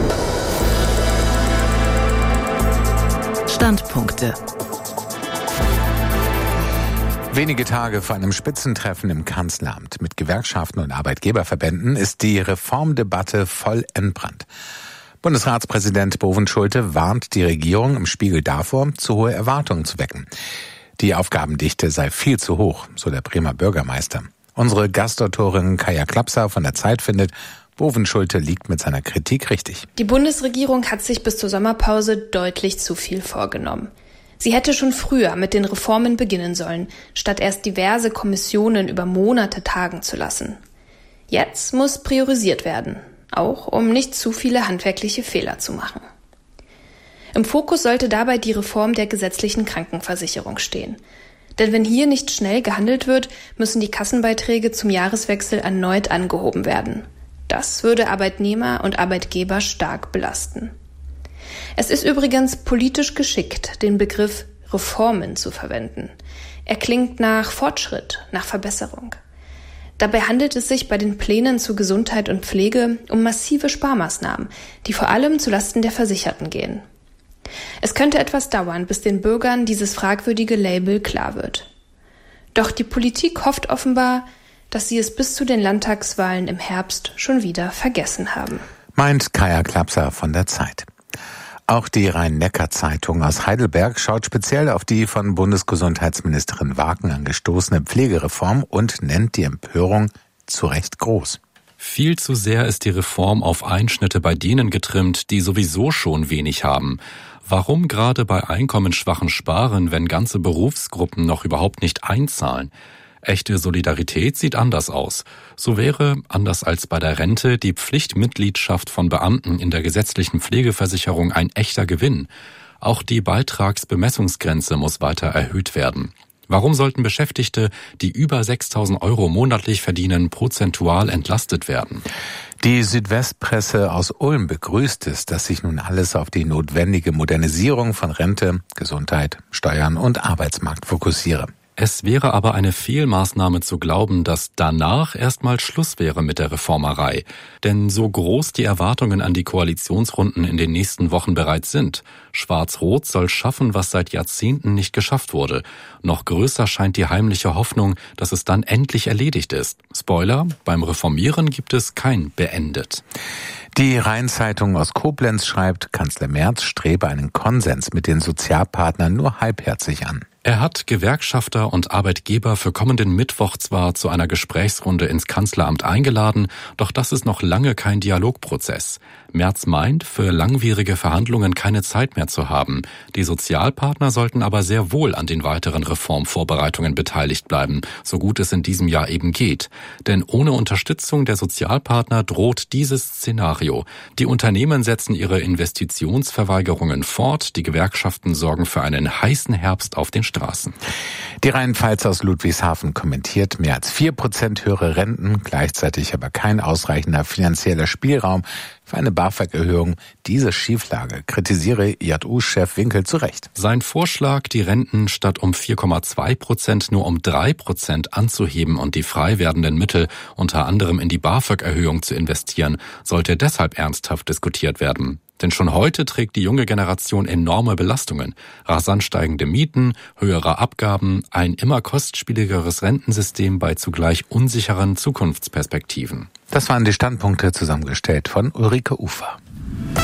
Standpunkte. Wenige Tage vor einem Spitzentreffen im Kanzleramt mit Gewerkschaften und Arbeitgeberverbänden ist die Reformdebatte voll entbrannt. Bundesratspräsident Bovenschulte warnt die Regierung im Spiegel davor, zu hohe Erwartungen zu wecken. Die Aufgabendichte sei viel zu hoch, so der Bremer Bürgermeister. Unsere Gastautorin Kaja Klapser von der Zeit findet, Bovenschulte liegt mit seiner Kritik richtig. Die Bundesregierung hat sich bis zur Sommerpause deutlich zu viel vorgenommen. Sie hätte schon früher mit den Reformen beginnen sollen, statt erst diverse Kommissionen über Monate tagen zu lassen. Jetzt muss priorisiert werden, auch um nicht zu viele handwerkliche Fehler zu machen. Im Fokus sollte dabei die Reform der gesetzlichen Krankenversicherung stehen. Denn wenn hier nicht schnell gehandelt wird, müssen die Kassenbeiträge zum Jahreswechsel erneut angehoben werden. Das würde Arbeitnehmer und Arbeitgeber stark belasten. Es ist übrigens politisch geschickt, den Begriff Reformen zu verwenden. Er klingt nach Fortschritt, nach Verbesserung. Dabei handelt es sich bei den Plänen zu Gesundheit und Pflege um massive Sparmaßnahmen, die vor allem zulasten der Versicherten gehen. Es könnte etwas dauern, bis den Bürgern dieses fragwürdige Label klar wird. Doch die Politik hofft offenbar, dass sie es bis zu den Landtagswahlen im Herbst schon wieder vergessen haben. Meint Kaja Klapser von der Zeit. Auch die Rhein-Neckar-Zeitung aus Heidelberg schaut speziell auf die von Bundesgesundheitsministerin Wagen angestoßene Pflegereform und nennt die Empörung zu Recht groß. Viel zu sehr ist die Reform auf Einschnitte bei denen getrimmt, die sowieso schon wenig haben. Warum gerade bei Einkommensschwachen sparen, wenn ganze Berufsgruppen noch überhaupt nicht einzahlen? Echte Solidarität sieht anders aus. So wäre, anders als bei der Rente, die Pflichtmitgliedschaft von Beamten in der gesetzlichen Pflegeversicherung ein echter Gewinn. Auch die Beitragsbemessungsgrenze muss weiter erhöht werden. Warum sollten Beschäftigte, die über sechstausend Euro monatlich verdienen, prozentual entlastet werden? Die Südwestpresse aus Ulm begrüßt es, dass sich nun alles auf die notwendige Modernisierung von Rente, Gesundheit, Steuern und Arbeitsmarkt fokussiere. Es wäre aber eine Fehlmaßnahme zu glauben, dass danach erstmal Schluss wäre mit der Reformerei. Denn so groß die Erwartungen an die Koalitionsrunden in den nächsten Wochen bereits sind, Schwarz-Rot soll schaffen, was seit Jahrzehnten nicht geschafft wurde. Noch größer scheint die heimliche Hoffnung, dass es dann endlich erledigt ist. Spoiler, beim Reformieren gibt es kein beendet. Die Rhein-Zeitung aus Koblenz schreibt, Kanzler Merz strebe einen Konsens mit den Sozialpartnern nur halbherzig an. Er hat Gewerkschafter und Arbeitgeber für kommenden Mittwoch zwar zu einer Gesprächsrunde ins Kanzleramt eingeladen, doch das ist noch lange kein Dialogprozess. Merz meint, für langwierige Verhandlungen keine Zeit mehr zu haben. Die Sozialpartner sollten aber sehr wohl an den weiteren Reformvorbereitungen beteiligt bleiben, so gut es in diesem Jahr eben geht. Denn ohne Unterstützung der Sozialpartner droht dieses Szenario. Die Unternehmen setzen ihre Investitionsverweigerungen fort, die Gewerkschaften sorgen für einen heißen Herbst auf den Straßen. Die Rheinpfalz aus Ludwigshafen kommentiert, mehr als vier Prozent höhere Renten, gleichzeitig aber kein ausreichender finanzieller Spielraum für eine BAföG-Erhöhung. Diese Schieflage kritisiere J U-Chef Winkel zu Recht. Sein Vorschlag, die Renten statt um vier Komma zwei Prozent nur um drei Prozent anzuheben und die frei werdenden Mittel unter anderem in die BAföG-Erhöhung zu investieren, sollte deshalb ernsthaft diskutiert werden. Denn schon heute trägt die junge Generation enorme Belastungen. Rasant steigende Mieten, höhere Abgaben, ein immer kostspieligeres Rentensystem bei zugleich unsicheren Zukunftsperspektiven. Das waren die Standpunkte, zusammengestellt von Ulrike Ufer.